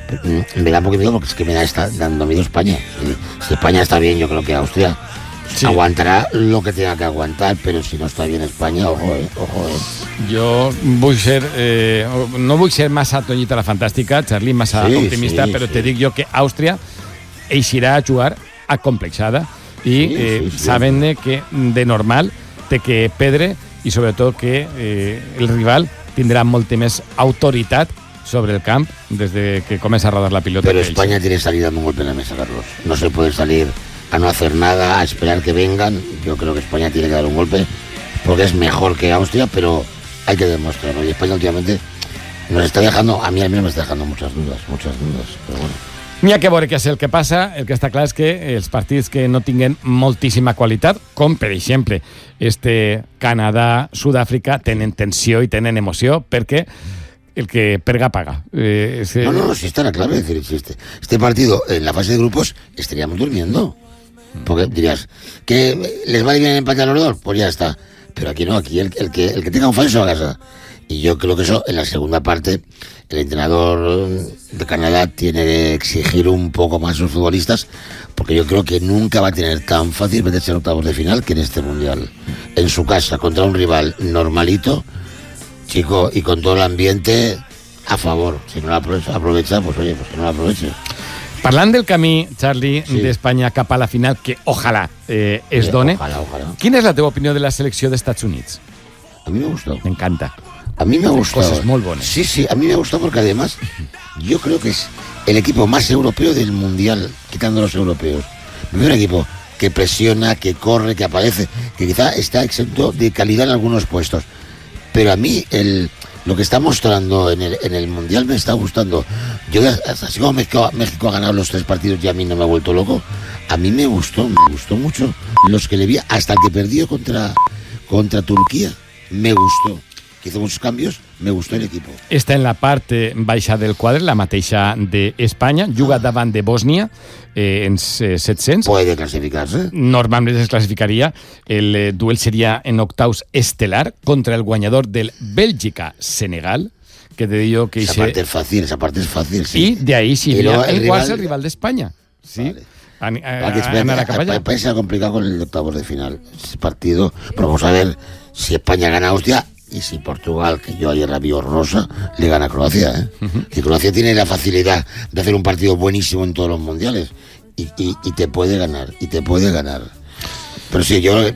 me da un poquito miedo porque es que me da está dando miedo España. Si España está bien, yo creo que Austria sí. aguantará lo que tenga que aguantar, pero si no está bien España, ojo, eh, ojo, eh.
Jo vull ser... Eh, no vull ser massa tonyita la fantàstica, Charlie, massa sí, optimista, sí, però sí. te dic jo que Àustria eixirà a jugar acomplexada i sí, eh, sí, sí. saben que de normal té que perdre i sobretot que eh, el rival tindrà molta més autoritat sobre el camp des de que comença a rodar la pilota.
Pero España tiene salida de un golpe en la mesa, Carlos. No se puede salir a no hacer nada, a esperar que vengan. Yo creo que España tiene que dar un golpe porque es mejor que Austria, pero hay que demostrarlo. Y España últimamente nos está dejando, a mí al menos me está dejando muchas dudas, muchas dudas, pero bueno.
N'hi ha que veure què és el que passa. El que està clar és que els partits que no tinguen moltíssima qualitat, com per exemple este Canadà-Sud-àfrica, tenen tensió i tenen emoció perquè el que perga paga. Eh, ese...
No, no, no, si está la clave. Es decir, si este, este partido en la fase de grupos estaríamos durmiendo. Porque dirías, ¿que les va a ir bien empatar a los dos? Pues ya está. Pero aquí no, aquí el, el, que, el que tenga un fallo se va a casa. Y yo creo que eso, en la segunda parte, el entrenador de Canadá tiene que exigir un poco más a sus futbolistas, porque yo creo que nunca va a tener tan fácil meterse en octavos de final que en este Mundial. En su casa, contra un rival normalito, chico, y con todo el ambiente a favor. Si no lo aprovecha, aprovecha pues oye, pues que no lo aproveche.
Parlant del camí, Charlie,
sí.
d'Espanya cap a la final, que ojalà eh, es
sí,
done,
ojalá, ojalá.
¿Quina és la teva opinió de la selecció d'Estats Units?
A mí me gustó.
Me encanta.
A mí me ha gustado.
Cosas muy buenas.
Sí, sí, a mí me ha gustado porque además yo creo que es el equipo más europeo del Mundial, quitando los europeos. El primer equipo que presiona, que corre, que aparece, que quizá está exento de calidad en algunos puestos. Pero a mí el, lo que está mostrando en el, en el Mundial me está gustando. Yo, así como México, México ha ganado los tres partidos y a mí no me ha vuelto loco, a mí me gustó, me gustó mucho los que le vi, hasta el que perdió contra, contra Turquía, me gustó. Que hizo muchos cambios, me gustó el equipo.
Està en la part eh, baixa del quadre, la mateixa d'Espanya, juga davant de Bòsnia eh, en eh, set-cents.
Puede clasificarse.
Normalment es classificaria. El eh, duel seria en octaus estelar contra el guanyador del Bèlgica-Senegal, que te digo que...
Esa
hice...
parte es fácil, esa parte es fácil, sí.
Y de ahí sí iría
el
igual
rival...
el rival d'Espanya. Sí.
Vale.
A, a,
a, a,
anar a cap allà.
Puede ser complicado con el octavos de final. Ese partido, pero vamos a ver si España gana a Austria y si Portugal, que yo ayer la vi horrorosa, le gana a Croacia, ¿eh? Uh-huh. Que Croacia tiene la facilidad de hacer un partido buenísimo en todos los mundiales y, y, y te puede ganar, y te puede ganar. Pero sí, yo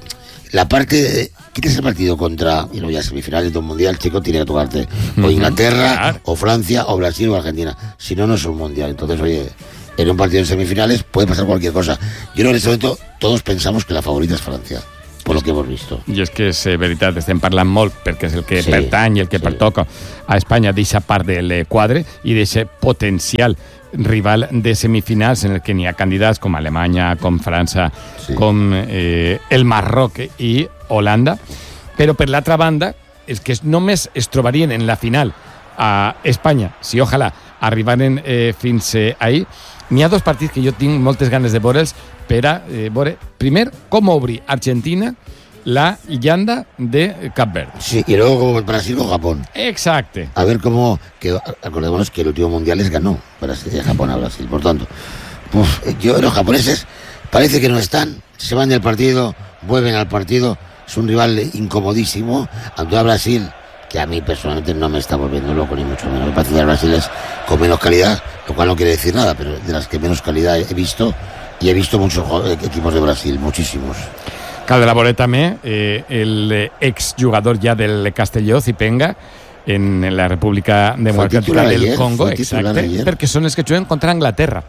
la parte de, quites el partido contra, y no ya semifinales de un mundial, chico, tiene que tocarte o Inglaterra, claro, o Francia, o Brasil, o Argentina. Si no, no es un mundial. Entonces, oye, en un partido de semifinales puede pasar cualquier cosa. Yo creo que en este momento todos pensamos que la favorita es Francia, por lo que hemos visto.
I és que és eh, veritat, estem parlant molt perquè és el que sí, pertany i el que sí. pertoca a Espanya d'eixa part del quadre i d'eixe potencial rival de semifinals en el que n'hi ha candidats com Alemanya, com França, sí. com eh, el Marroc i Holanda, però per l'altra banda els que només es trobarien en la final a Espanya, si ojalà arribaren eh, fins eh, ahir, n'hi ha dos partits que jo tinc moltes ganes de veure'ls per a eh, veure, primer, com obri Argentina la llanda de Cap Verde.
Sí, y luego como Brasil o Japón.
Exacto.
A ver cómo, que acordémonos que el último mundial les ganó Brasil, de Japón a Brasil. Por tanto, uf, yo, los japoneses parece que no están, se van del partido, vuelven al partido, es un rival incomodísimo. Ante a Brasil, que a mí personalmente no me está volviendo loco, ni mucho menos. Me parece que Brasil es con menos calidad, lo cual no quiere decir nada, pero de las que menos calidad he visto, y he visto muchos equipos de Brasil, muchísimos.
Caldrà veure també eh, l'exjugador ja del Castelló, Zipenga, en la República Democrática del
ayer,
Congo, exacte, perquè són els que juguen contra Anglaterra.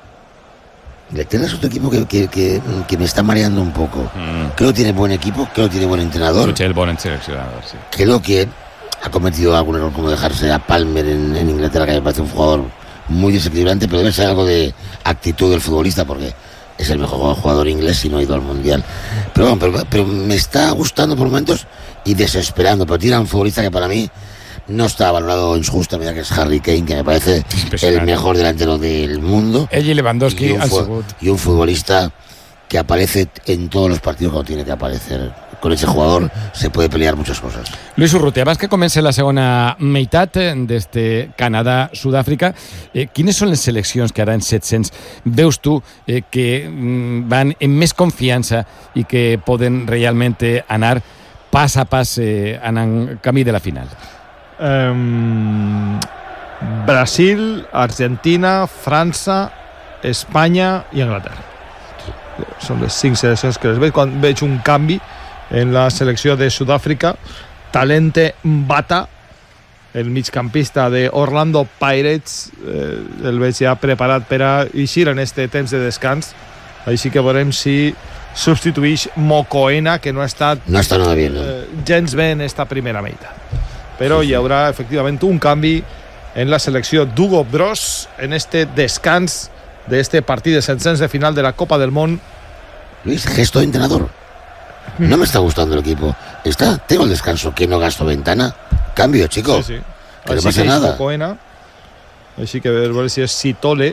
Inglaterra es otro equipo que, que, que, que me está mareando un poco. Mm. Creo que tiene buen equipo, creo que tiene buen entrenador.
El buen seleccionador, sí.
Creo que ha cometido algún error como dejarse a Palmer en, en Inglaterra, que me parece un jugador muy desequilibrante, pero debe ser algo de actitud del futbolista, porque es el mejor jugador inglés y no ha ido al mundial. Pero bueno, pero, pero me está gustando por momentos y desesperando. Pero tiene a un futbolista que para mí no está valorado en su justa medida, que es Harry Kane, que me parece el mejor delantero del mundo.
Ell i Lewandowski
y un, fu- y un futbolista que aparece en todos los partidos cuando tiene que aparecer. Con ese jugador se puede pelear muchas cosas.
Luis Urrutia, abans que comenci la segona meitat d'este Canadà-Sud-àfrica, eh, quines són les seleccions que ara en set-cents veus tu eh, que mm, van en més confiança i que poden realment anar pas a pas eh, anant camí de la final?
Um, Brasil, Argentina, França, Espanya i Anglaterra. Són les cinc seleccions que les veig. Quan veig un canvi en la selecció de Sud-àfrica, Talente Mbata, el migcampista de Orlando Pirates, eh, el veig ja preparat per a eixir en este temps de descans, així que veurem si substitueix Mokoena, que no ha estat
no està nada bien, no?
eh, gens bé en esta primera meitat, però hi haurà efectivament un canvi en la selecció d'Hugo Broos en este descans de este partit de set-cents de final de la Copa del Món.
Luis, gesto de entrenador. No me está gustando el equipo. Está, tengo el descanso, que no gasto ventana. Cambio, chico.
Sí, sí.
Que no pasa nada.
Coena. Així que a veure si és Sitole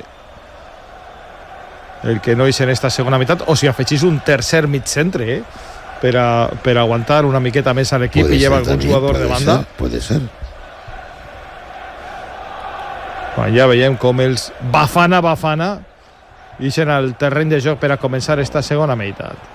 el que no és en esta segona meitat, o si afegís un tercer mig centre, eh? per, a, per aguantar una miqueta més a l'equip i lleva algun jugador de banda.
Ser, puede ser.
Bueno, ja veiem com els Bafana Bafana ixen al terreny de joc per a començar esta segona meitat.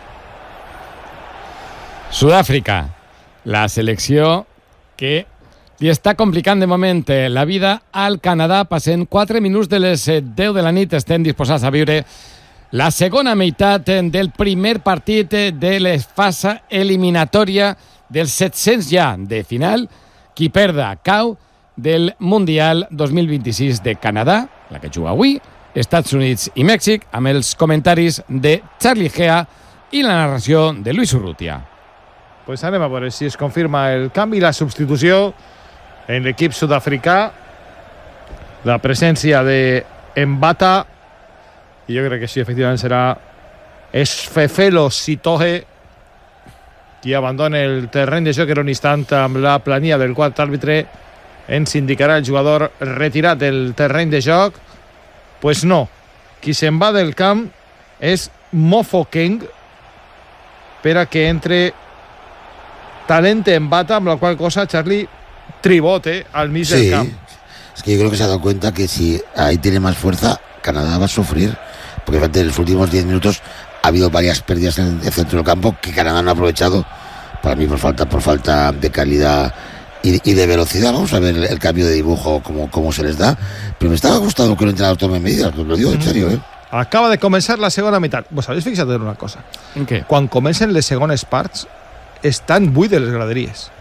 Sud-àfrica, la selecció que li està complicant de moment la vida al Canadà. Passen quatre minuts de les deu de la nit. Estem disposats a viure la segona meitat del primer partit de la fase eliminatòria dels set-cents ja de final. Qui perda cau del Mundial dos mil vint-i-sis de Canadà, la que juga avui, Estats Units i Mèxic, amb els comentaris de Charlie Gea i la narració de Luis Urrutia.
Pues anem a veure si es confirma el canvi, la substitució en l'equip sud-africà, la presència de Mbata, i jo crec que sí, efectivament serà Esfefelo Sitohe qui abandona el terreny de joc en un instant amb la planilla del quart àrbitre. Ens indicarà el jugador retirat del terreny de joc. Pues no, qui se'n va del camp és Mofokeng per a que entre Talente Mbata, amb la qual cosa Charlie tribote al mig
sí,
del camp.
Es que yo creo que se ha dado cuenta que si ahí tiene más fuerza, Canadá va a sufrir, porque en los últimos diez minutos ha habido varias pérdidas en el centro del campo que Canadá no ha aprovechado, para mí por falta, por falta de calidad y, y de velocidad. Vamos a ver el, el cambio de dibujo, cómo, cómo se les da, pero me estaba gustando que el entrenador tome medidas, lo digo en serio, ¿eh?
Acaba de començar la segona meitat. Vos habéis fixat en una cosa?
En què?
Quan comencen les segones parts, estan buides les graderies.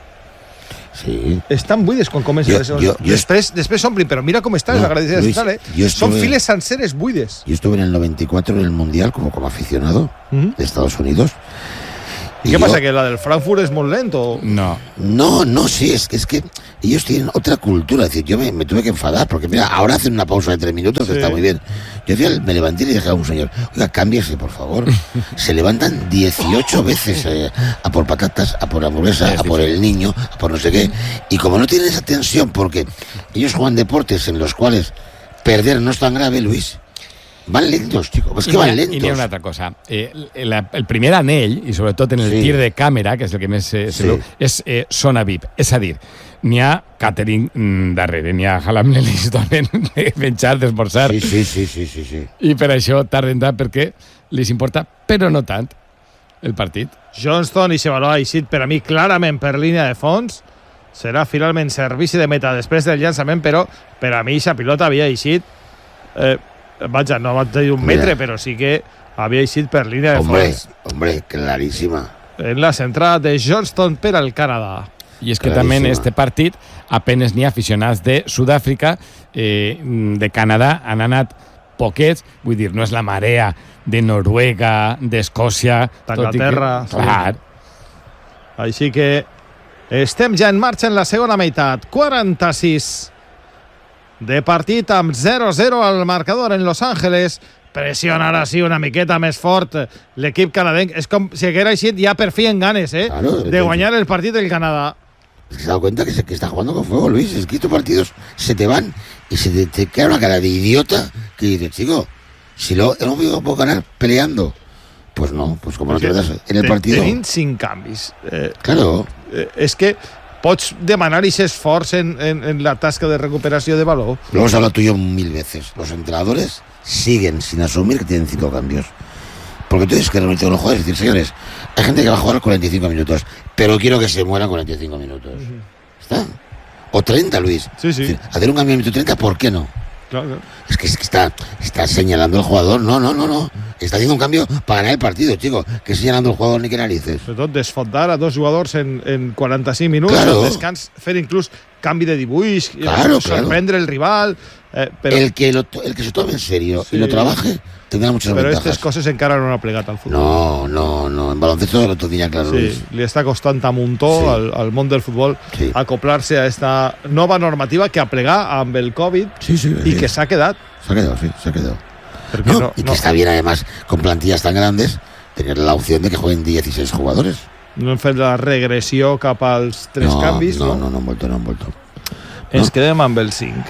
Sí.
Estan buides quan comença
Jo-
les...
jo- jo-
Després, després s'omplin, però mira com estan
No,
les graderies
Luis,
central, eh?
yo estuve-
Són files senceres buides.
Yo estuve en el noventa y cuatro en el Mundial como, como aficionado
Mm.
de Estados Unidos.
¿Y qué
yo-
pasa? ¿Que la del Frankfurt es muy lento?
No.
No, no, sí, es que, es que ellos tienen otra cultura. Es decir, yo me, me tuve que enfadar porque, mira, ahora hacen una pausa de tres minutos que
Sí.
está muy bien. Yo fui al- me levanté y le dije a un señor, oiga, cámbiese, por favor. Se levantan dieciocho veces eh, a por patatas, a por hamburguesa,
Es
a por el niño, a por no sé qué. Y como no tienen esa tensión, porque ellos juegan deportes en los cuales perder no es tan grave, Luis, van lentos, chicos. Es que
I
van
n'hi ha-
lentos.
I n'hi ha una altra cosa. Eh, la, el primer anell, i sobretot en el
Sí.
tir de càmera, que és el que més eh, se
Sí.
veu, és eh, zona V I P. És a dir, n'hi ha catering mm, darrere, n'hi ha Halam Nelis donen de menjar, d'esmorzar,
Sí, sí, sí, sí, sí, sí.
i per això tarden tant perquè li importa, però no tant, el partit.
Johnston i Chevaló ha eixit per a mi clarament per línia de fons. Serà finalment servici de meta després del llançament, però per a mi aquesta pilota havia eixit eh, vaja, no va tenir un
Mira.
metre, però sí que havia eixit per línia de
Hombre,
fons.
hombre, clarísima.
En la centrada de Johnston per al Canadà.
I és que
Claríssima.
també en este partit apenes n'hi ha aficionats de Sud-àfrica, eh, de Canadà han anat poquets, vull dir, no és la marea de Noruega, d'Escòcia...
D'Anglaterra,
tot i que- Clar.
Així que estem ja en marxa en la segona meitat. quaranta-sis de partit amb zero a zero al marcador en Los Angeles. Pressiona ara sí una miqueta més fort l'equip canadenc. És com si haguera eixit ja per fi en ganes, eh?
Claro,
de guanyar el partit del Canadà.
Es que se ha dado cuenta que, se, que está jugando con fuego, Luis. Es que estos partidos se te van y se te, te queda una cara de idiota que dices, chico, si lo hemos podido ganar peleando. Pues no, pues como no te metas en el
Te-
partido.
Tenim cinc canvis. Eh,
Claro,
eh, és que pots demanar aquest esforç en, en, en la tasca de recuperació de valor.
lo hemos hablado tú y yo mil veces. Los entrenadores siguen sin asumir que tienen cinco cambios. Porque tú tienes que reunirte con los jugadores y decir, señores, hay gente que va a jugar cuarenta y cinco minutos, pero quiero que se muera cuarenta y cinco minutos. ¿Está? O treinta, Luis.
Sí, sí.
Es decir, hacer un cambio en minuto treinta, ¿por qué no?
Claro.
Es que, es que está, está señalando el jugador. No, no, no, no. Está haciendo un cambio para ganar el partido, chico. Que señalando el jugador ni que narices.
Sobretot desfondar a dos jugadors en, en quaranta-cinc minuts,
Claro.
al descans, fer inclús canvi de dibuix, eh,
Claro,
sorprendre el rival, eh, però,
el, que lo, to- el que se tome en serio
Sí.
y lo trabaje tendrá muchas
però
ventajas.
aquestes coses encara no han plegat al futbol.
No, no, no. En baloncesto lo tenía claro,
Sí,
Luis.
li està costant a muntó
Sí.
al, al món del futbol
Sí.
acoplar-se a esta nova normativa que aplegar amb el Covid
Sí, sí.
i
sí.
que s'ha quedat.
Se ha quedado, sí, se ha quedado.
Perquè
No,
no,
y que
no,
está bien, además, con plantillas tan grandes, tener la opción de que jueguen dieciséis jugadores.
no hem fet la regressió cap als tres
no,
canvis,
no,
no?
no, no han vuelto, no han vuelto.
Ens
No.
quedem amb el cinc.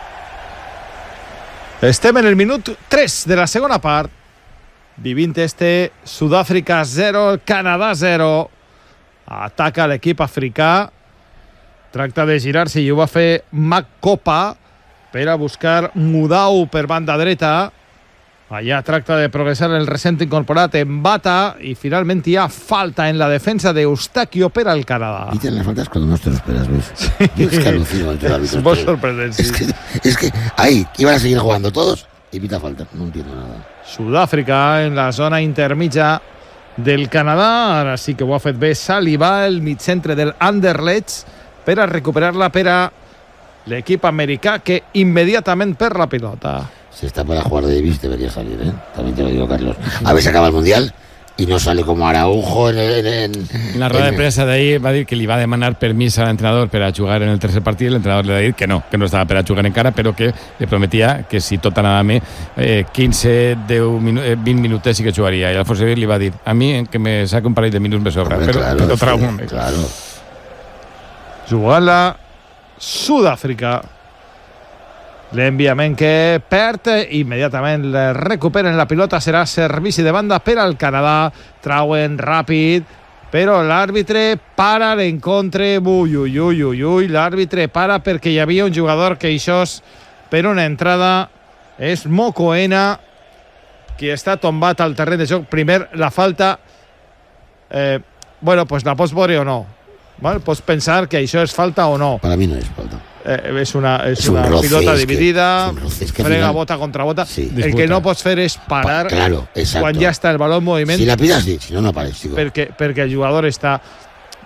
Estem en el minut tres de la segona part. Vivint este Sud-àfrica zero, Canadà zero. Ataca l'equip africà. Tracta de girar-se i ho va fer Mac Copa per a buscar Mudau per banda dreta. Allà tracta de progressar el recent incorporat en Bata i finalment hi ha falta en la defensa d'Eustachio per al Canadà.
Piten las faltas cuando no te lo esperas, Luis. Yo es que alucino entre los árbitros.
Es muy
tío.
sorprendente,
Es
sí.
que, es que ahí iban a seguir jugando todos y pita falta. No entiendo nada.
Sud-àfrica en la zona intermitja del Canadà. Ara sí que ho ha fet bé Saliba, el migcentre del Anderlecht, per a recuperar-la per a l'equip americà que immediatament perd la pilota.
Si está para jugar de Davis, debería salir, ¿eh? También te lo digo, Carlos. A ver si acaba el Mundial y no sale como Araujo en... en, en
En la rueda de
en-
premsa d'ahir va dir que li va demanar permís a l'entrenador per a jugar en el tercer partit. L'entrenador li va dir que no, que no estava per a jugar encara, però que li prometia que si tot anava bé, eh, quinze, deu, minu eh, vint minutets sí que jugaria. I Alfonso Davies li va dir, a mi que me saque un parell de minuts me sobra,
Hombre,
però,
claro,
però
sí,
trau un.
claro.
Jugant-la Sud-àfrica. L'enviament que perd, immediatament le recuperen la pilota, serà servici de banda per al Canadà, trauen ràpid, però l'àrbitre para l'encontre, ui, ui, ui, ui, ui, l'àrbitre para perquè hi havia un jugador queixós per una entrada, és Mokoena, qui està tombat al terreny de joc. Primer, la falta, eh, bueno, pues la pots veure o no, ¿vale? Pots pensar que això és falta o no.
Para mí no es falta.
Eh, és una, és
És un
una
roce,
pilota
és que-
dividida,
és un roce, és que al
frega
final-
bota contra bota.
Sí.
El
Disputa.
que no pots fer és parar
Pa- claro, exacto.
quan ja està el baló en moviment,
Si la pidas, sí. Si no, no aparece, chico.
perquè, perquè el jugador està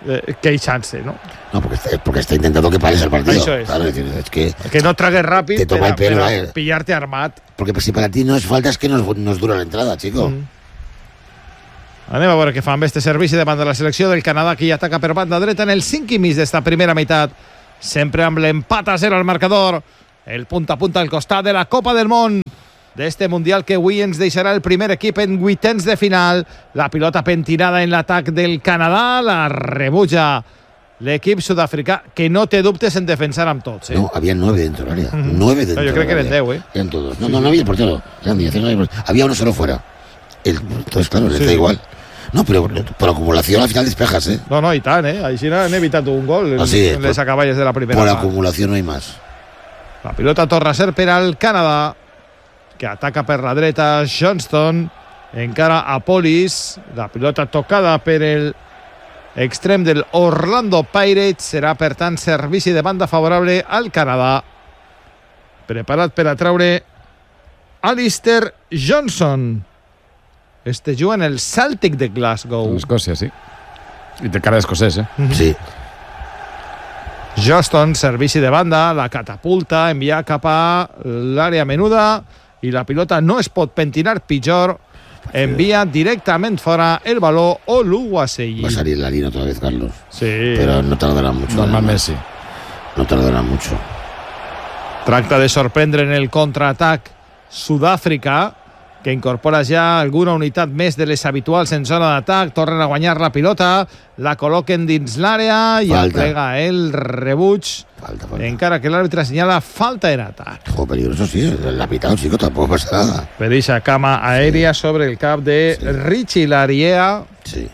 eh, que hay chance, ¿no?
No, porque está, porque está intentando que pares el partido.
Eso es.
Claro, es, decir, es que,
Que no tragues rápido,
Te toma el pelo,
pero
eh.
pillarte armat.
porque si para ti no es falta, es que nos, nos dura la entrada, chico.
Mm. Anem a veure què fa amb este servici davant de la selecció del Canadà, que hi ataca per banda dreta en el cinc i mig d'esta primera meitat. Sempre amb l'empat a zero al marcador. El punta a punta al costat de la Copa del Món d'este Mundial que avui ens deixarà el primer equip en vuitens de final. La pilota pentinada en l'atac del Canadà, la rebutja l'equip sud-africà, que no té dubtes en defensar amb tots. Eh?
No, había nueve dentro del área.
Ujú.
Nueve dentro
No, yo creo
del
que
área.
eran diez, ¿eh?
Eran todos. No, no, no había el portero. Eran diez, no había, portero. Había uno solo fuera. El, entonces, claro, les
Sí.
da igual. No, pero por acumulación al final despejas, ¿eh?
No, no, i tant, eh? Així han evitat un gol en,
Ah, sí,
en les
por-
acaballes de la primera
Por
part.
acumulación no hay más.
La pilota torna a ser per al Canadà, que ataca per la dreta Johnston, encara a Polis, la pilota tocada per el extrem del Orlando Pirates, serà per tant servici de banda favorable al Canadà, preparat per atraure Alistair Johnson. Este juga en el Celtic de Glasgow.
En Escòcia, sí. I té cara d'escocès, eh?
Sí.
Johnston, servici de banda, la catapulta, envia cap a l'àrea menuda i la pilota no es pot pentinar pitjor, envia directament fora el baló o l'Uguaselli.
Va a salir la línea otra vez, Carlos.
Sí.
Pero no tardará mucho.
Normalment
además.
sí.
No tardará mucho.
Tracta de sorprendre en el contraatac Sud-àfrica, que incorpora ja alguna unitat més de les habituals en zona d'atac. Tornen a guanyar la pilota, la col·loquen dins l'àrea i
Falta.
aplega el rebuig,
Falta, falta.
encara que l'àrbitre assenyala falta en atac.
Juego peligroso, sí. La pitado, chico, tampoco pasa nada.
Per eixa cama aèria sobre el cap de
Sí.
Richie Laryea.
Sí.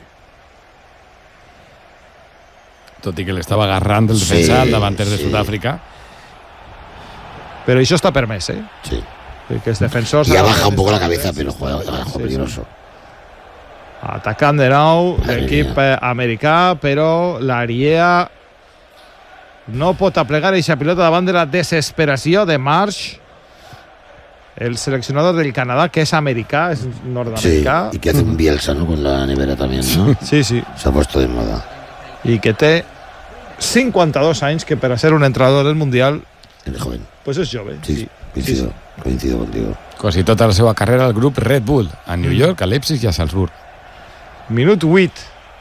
Tot i que l'estava agarrant el defensa
Sí,
al davanter de
sí.
Sud-àfrica.
Però això està permès, eh?
Sí.
Que els defensors...
Ya baja un poco la cabeza, pero juega, juega
Sí,
peligroso.
Atacant de nou
Madre
l'equip
mía.
eh, americà, però l'Ariea no pot aplegar eixa pilota davant de la desesperació de Marsh, el seleccionador del Canadà, que és americà, és
Sí.
nord-americà.
Y que hace un Bielsa, ¿no? Con la nevera también, ¿no?
Sí, sí.
Se ha puesto de moda.
I que té cinquanta-dos anys, que per a ser un entrenador del Mundial,
El joven.
pues és jove.
Sí,
Sí.
coincido,
Sí,
coincido contigo.
Quasi tota la seva carrera al grup Red Bull, a New York, a Leipzig i a Salzburg.
Minut vuit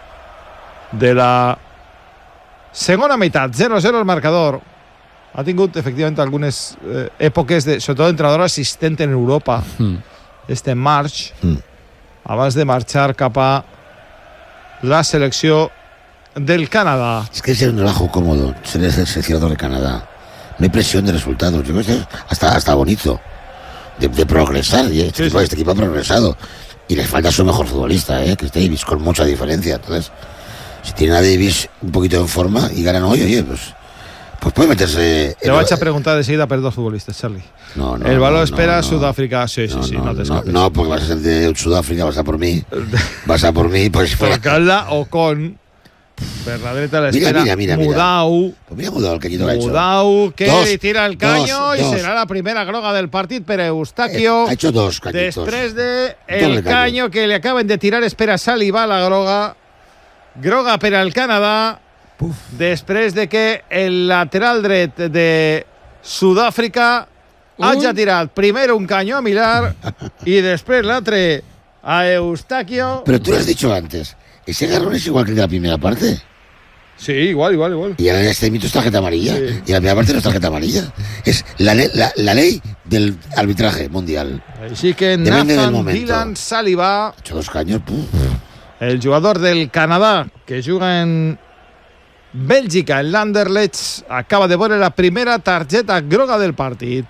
de la segona meitat, zero a zero el marcador. Ha tingut efectivament algunes eh, èpoques de, sobretot entrenador assistent en Europa,
Mm.
este March,
Mm.
abans de marxar cap a la selecció del Canadà.
Es que es un relajo cómodo ser el seleccionador de Canadá. No hay presión de resultados. Yo creo que es hasta, hasta bonito de, de progresar. Y este,
Sí,
equipo,
sí.
este equipo ha progresado. Y les falta su mejor futbolista, ¿eh? Que es Davis, con mucha diferencia. Entonces, si tienen a Davis un poquito en forma y ganan hoy, oye, pues, pues puede meterse...
Te vaig a preguntar de seguida per dos futbolistes, Charlie.
No, no,
el baló
no,
espera
no, no.
Sud-àfrica. Sí, sí,
No,
sí,
no,
no,
no,
t'escapes.
no, porque vas a ser de Sudáfrica, vas a por mí. Vas a por mí, pues...
Per Calda o con per la dreta l'espera
Mira, mira, mira, mira.
Mudau.
Pues mira Mudau, el cañito que ha hecho.
Mudau, que
Dos,
li tira el caño
dos,
i
dos.
serà la primera groga del partit per
Eh,
Eustaquio.
ha hecho dos cañitos.
Després de el
Doble caño.
caño que li acaben de tirar, espera salivar la groga. Groga per al Canadà. Després de que el lateral dret de Sud-àfrica hagi tirat primer un caño a Milar i després l'altre a Eustaquio.
Pero tú lo has dicho antes. Ese garrón es igual que el de la primera parte.
Sí, igual, igual, igual.
Y ahora este mito es tarjeta amarilla.
Sí.
Y la primera parte no es tarjeta amarilla. Es la, le- la, la ley del arbitraje mundial.
Així que
Depende del
Nathan
momento.
Dylan Saliba,
Ha hecho dos caños. puf.
el jugador del Canadà que juga en Bèlgica, en l'Anderlecht, acaba de veure la primera targeta groga del partit.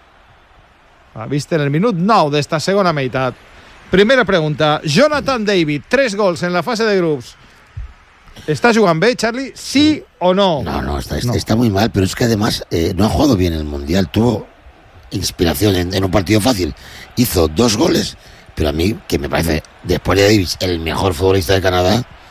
Ha vist en el minut nou d'esta segona meitat. Primera pregunta. Jonathan David, tres gols en la fase de grups. ¿Está jugando bé, Charlie? ¿Sí o no?
No, no está, está, está muy mal, pero es que además eh, no ha jugado bien el Mundial. Tuvo inspiración en, en un partido fácil. Hizo dos goles, pero a mí, que me parece, después de Davis, el mejor futbolista de Canadá,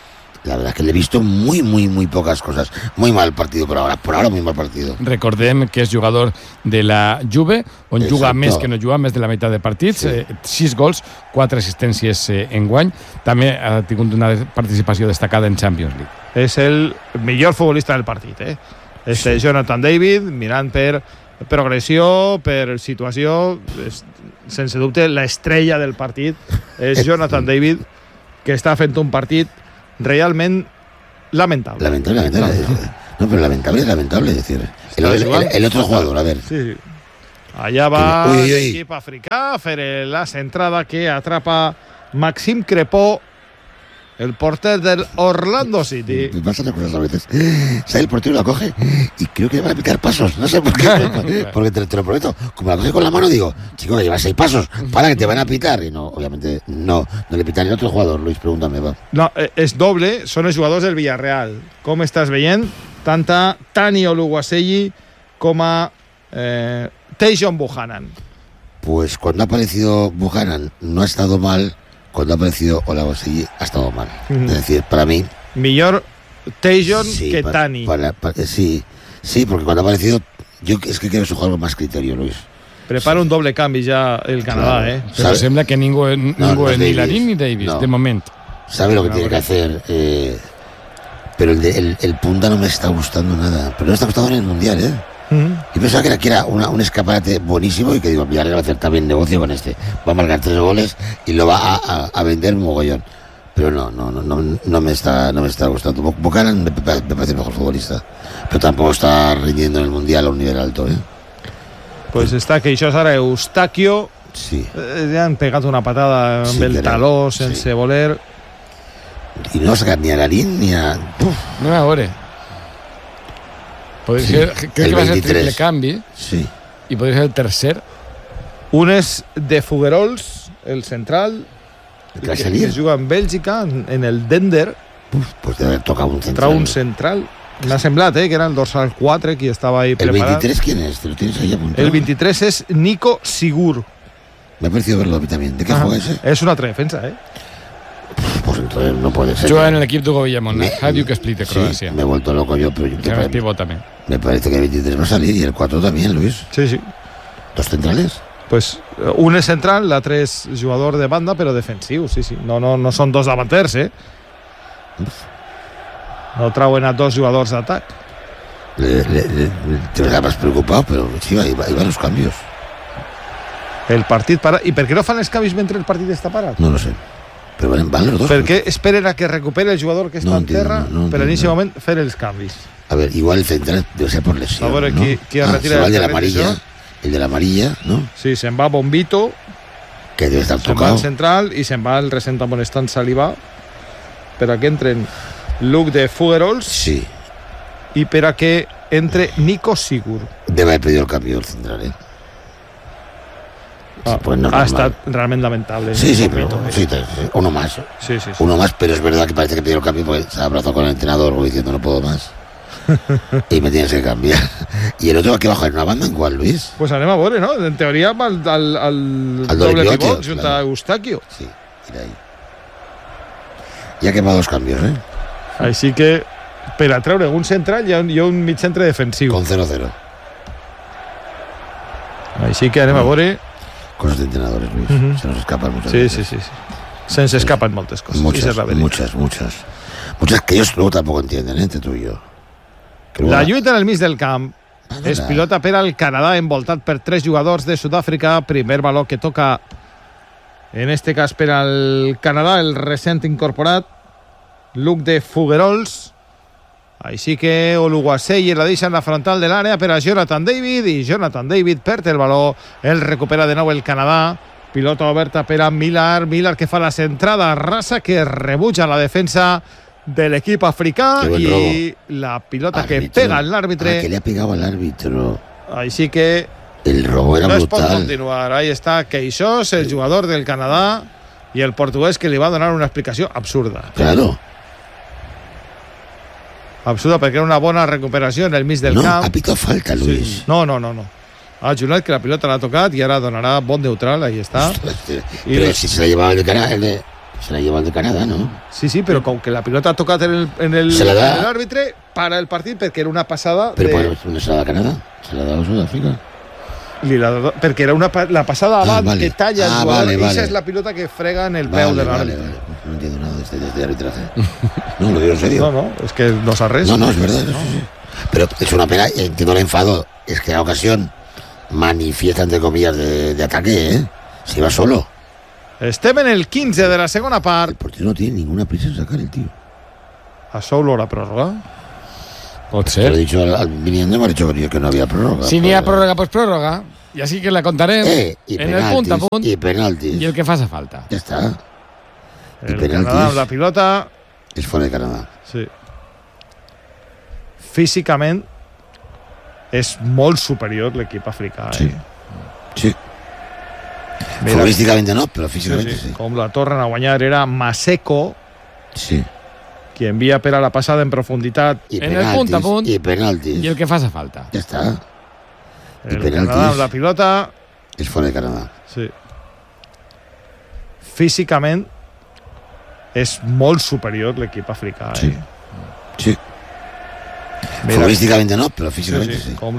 La verdad es que le he visto muy, muy, muy pocas cosas. Muy mal partido por ahora. Por ahora muy mal partido.
Recordem que és jugador de la Juve, on
Exacto.
juga més que no juga, més de la meitat de partits,
Sí.
eh, sis gols, quatre assistències eh, en guany. També ha tingut una participació destacada en Champions League.
És el millor futbolista del partit, eh? Este
Sí.
Jonathan David, mirant per progressió, per situació, és, sense dubte l'estrella del partit és Jonathan David, que està fent un partit realment lamentable.
Lamentable, lamentable. No, pero lamentable, lamentable. Es decir, el, el, el, el otro jugador, a ver.
Sí, sí. Allà va
Ui, ui, ui.
l'equip africà a fer la centrada que atrapa Maxime Crepó, el porter del Orlando City.
Me pasan las cosas a veces. Sale el portero, la coge y creo que le van a picar pasos. No sé por qué. Porque te, te lo prometo. Como la coge con la mano, digo, chico, que llevas seis pasos. Para que te van a pitar. Y no, obviamente, no. No le pitan el otro jugador. Luis, pregúntame, va.
No, eh, és doble, són els jugadors del Villarreal. Com estàs veient? Tant a Tani Oluwaseyi com a eh, Tajon Buchanan.
Pues cuando ha aparecido Buchanan no ha estado mal. Cuando ha aparecido Oluwaseyi ha estado mal.
Ujú.
Es decir, para mí.
Millor Tajon
Sí,
que
pa-
Tani.
para- para- sí, sí, porque cuando ha aparecido. Yo es que quiero su juego con más criterio, Luis.
Prepara un doble canvi ja el Canadà,
Claro.
eh?
Però
¿Sabe?
sembla que ningú, ningú
no
és
és
ni
Davis.
Larín ni Davis,
No.
de moment.
Sabe lo que
Ah,
tiene que
bueno.
hacer. eh, pero el, de, el, el punta no me está gustando nada. Pero no está gustando en el mundial, ¿eh?
Mm.
Yo pensaba que era, que era una- un escaparate buenísimo y que digo, Villarreal va a hacer también negocio con este. Va a marcar tres goles y lo va a, a, a vender mogollón. Pero no, no, no, no, no me está, no me está gustando. Bu- Buchanan me, me parece el mejor futbolista. Pero tampoco está rindiendo en el mundial a un nivel alto, ¿eh?
Pues està queixós ara Eustaquio.
Sí.
Eh, li han pegat una patada amb
Sí,
el
però-
taló
sí.
sense voler.
Y no va a sacar ni a Larín ni a. Uf,
No, a veure. Podria
Sí,
ser, crec
el
que va ser
veintitrés.
triple canvi
sí.
i podria ser el tercer.
Un és de Fuguerols, el central,
El que va a
que
salir.
juga en Bèlgica, en en el Dender,
Pues debe haber tocado un
contra
central.
un central. M'ha semblat, eh, que era el dorsal quatre qui estava ahí
¿El
preparat.
veintitrés quién es? ¿Te lo tienes ahí apuntado?
El veintitrés és Nico Sigur.
Me ha parecido verlo a mí también. ¿De qué
Ajá.
juega ese?
És una altra defensa, eh?
Pues entonces no puede ser.
Juga en l'equip d'Hugo Villamón,
Me-
Hajduk Split de
Sí,
Croàcia.
me he vuelto loco yo, pero yo-
Que
me,
és pivot també.
me parece que el veintitrés va a salir y el cuatro también, Luis.
Sí, sí.
¿Dos centrales?
Pues eh, un és central, l'altre és jugador de banda, però defensiu, sí, sí. No, no, no són dos davanters, eh? No trauen a dos jugadors d'atac.
Le, le, le- te ves más preocupado, pero sí, ahí, va- ahí van los cambios.
El partit para... I per què no fan els canvis mentre el partit està parat?
No lo sé. Pero van, van los dos.
Per què esperen a que recupere el jugador que està
No
en
entiendo,
terra
no, no
per en aquest
entiendo.
moment fer els canvis?
A ver, igual el central debe ser por lesión.
A ver,
¿no?
qui- qui
Ah,
retira
se va el de la
el
amarilla.
televisor.
El de la amarilla, ¿no?
Sí, se'n va Bombito,
Que debe estar
se'n va
tocado.
al central i se'n va el recent amonestant Salivà per a que entren Luke de Fuguerols
Sí.
i per a que entre Nico Sigur.
Debe haber pedido el cambio del central, ¿eh?
Ah,
pues no es
ha
normal.
estat realment lamentable.
Sí, sí, pero
Bombito, eh?
sí, te- uno más.
Sí, sí, sí.
Uno más, pero es verdad que parece que pidió el cambio porque se ha abrazado con el entrenador como diciendo no puedo más. Y me tienes que cambiar. Y el otro que baja en una banda, ¿en cuál, Luis?
Pues anem a veure, no? En teoria va al, al, al,
Al
doble
doble
pivot
pivote,
junt
claro.
a Eustaquio.
Sí, mira ahí. Ya que va dos cambios, ¿eh?
Així que per a treure un central hi ha un, hi ha un mig centre defensiu.
Con cero cero.
Així que anem a veure.
Cosas de entrenadores, Luis.
Ujú.
Se nos escapan muchas
Sí,
veces.
sí, sí, sí. Se'ns escapen moltes coses. I
Muchas,
és la veritat.
muchas, muchas. Muchas que ellos luego tampoco entienden, ¿eh? Entre tú y yo. Que luego
La
la-
lluita en el mig del camp es pilota per al Canadà envoltat per tres jugadors de Sud-àfrica. Primer baló que toca en este cas per al Canadà, el recent incorporat Luke de Fuguerols. Així que Oluwaseyi la deixa en la frontal de l'àrea per a Jonathan David i Jonathan David perd el baló, el recupera de nou el Canadà. Pilota oberta per a Millar, Millar que fa la centrada rasa que rebutja la defensa de l'equip africà
Que buen
i la pilota que
Árbitro.
pega al
Ah,
l'àrbitre.
que le ha pegado al árbitro.
Així que
El robo era
no es pot
brutal.
continuar. Ahí està Queixós, el jugador del Canadà, i el portuguès que li va donar una explicació absurda.
Claro.
Absurda perquè era una bona recuperació en el mig del
No,
camp.
ha pitado falta, Luis.
Sí. No, no, no, no. Ha ajudat que la pilota l'ha tocat i ara donarà bon neutral, ahí està.
Pero
Y-
si se la llevaba el de cara, el de... Se la lleva el de Canadà, no?
Sí, sí, però com que la pilota ha tocat en el, en el,
Se la da.
en l'àrbitre, para el partit perquè era una passada...
Però
de...
per, no se la da a Canadà, se la da a Sud-àfrica.
Li la, perquè era una, pa- la passada
Ah,
abans
vale.
que talla el
Ah,
jugador
vale,
i
vale.
esa es la pilota que frega en el
Vale,
peu de
vale,
l'àrbitre.
vale. No entiendo nada de este, de este arbitraje. No, lo digo en serio.
No, no, es que no saps res.
No, no, es verdad. Sí, sí. Pero es una pena, entiendo el enfado. Es que la ocasión manifiesta, entre comillas, de, de ataque, ¿eh? Se va solo.
Estem en el quinze de la segona
El
part.
portero no tiene ninguna prisa en sacar el tío.
A solo la pròrroga.
Pot
Se lo he
ser.
dicho al, al viniendo, me ha dicho que no había prórroga.
Si n'hi ha
Pero-
pròrroga, pues pròrroga. I així que la contarem
Eh, y
en el punt a
penaltis,
punt
y penaltis.
i el que faça falta.
Ya está.
El
penaltis.
Canadà amb la pilota.
Es fuera de Canadá.
Sí. Físicament és molt superior l'equip africà.
Sí.
Eh?
Sí.
Mira,
Futbolísticamente no, pero
sí,
físicamente
sí.
sí.
Com la tornen a guanyar era Maseko,
Sí.
qui envia per a la passada en profunditat.
Y
En el
penaltis,
punt a punt.
y penaltis.
I el que faça falta.
Ya está. Y
El
penaltis.
Canadà amb la pilota.
Es fuera de Canadá.
Sí. Físicament és molt superior l'equip africà. Eh?
Sí. Sí.
Mira,
Futbolísticamente no, pero
sí,
físicamente
sí.
sí.
Com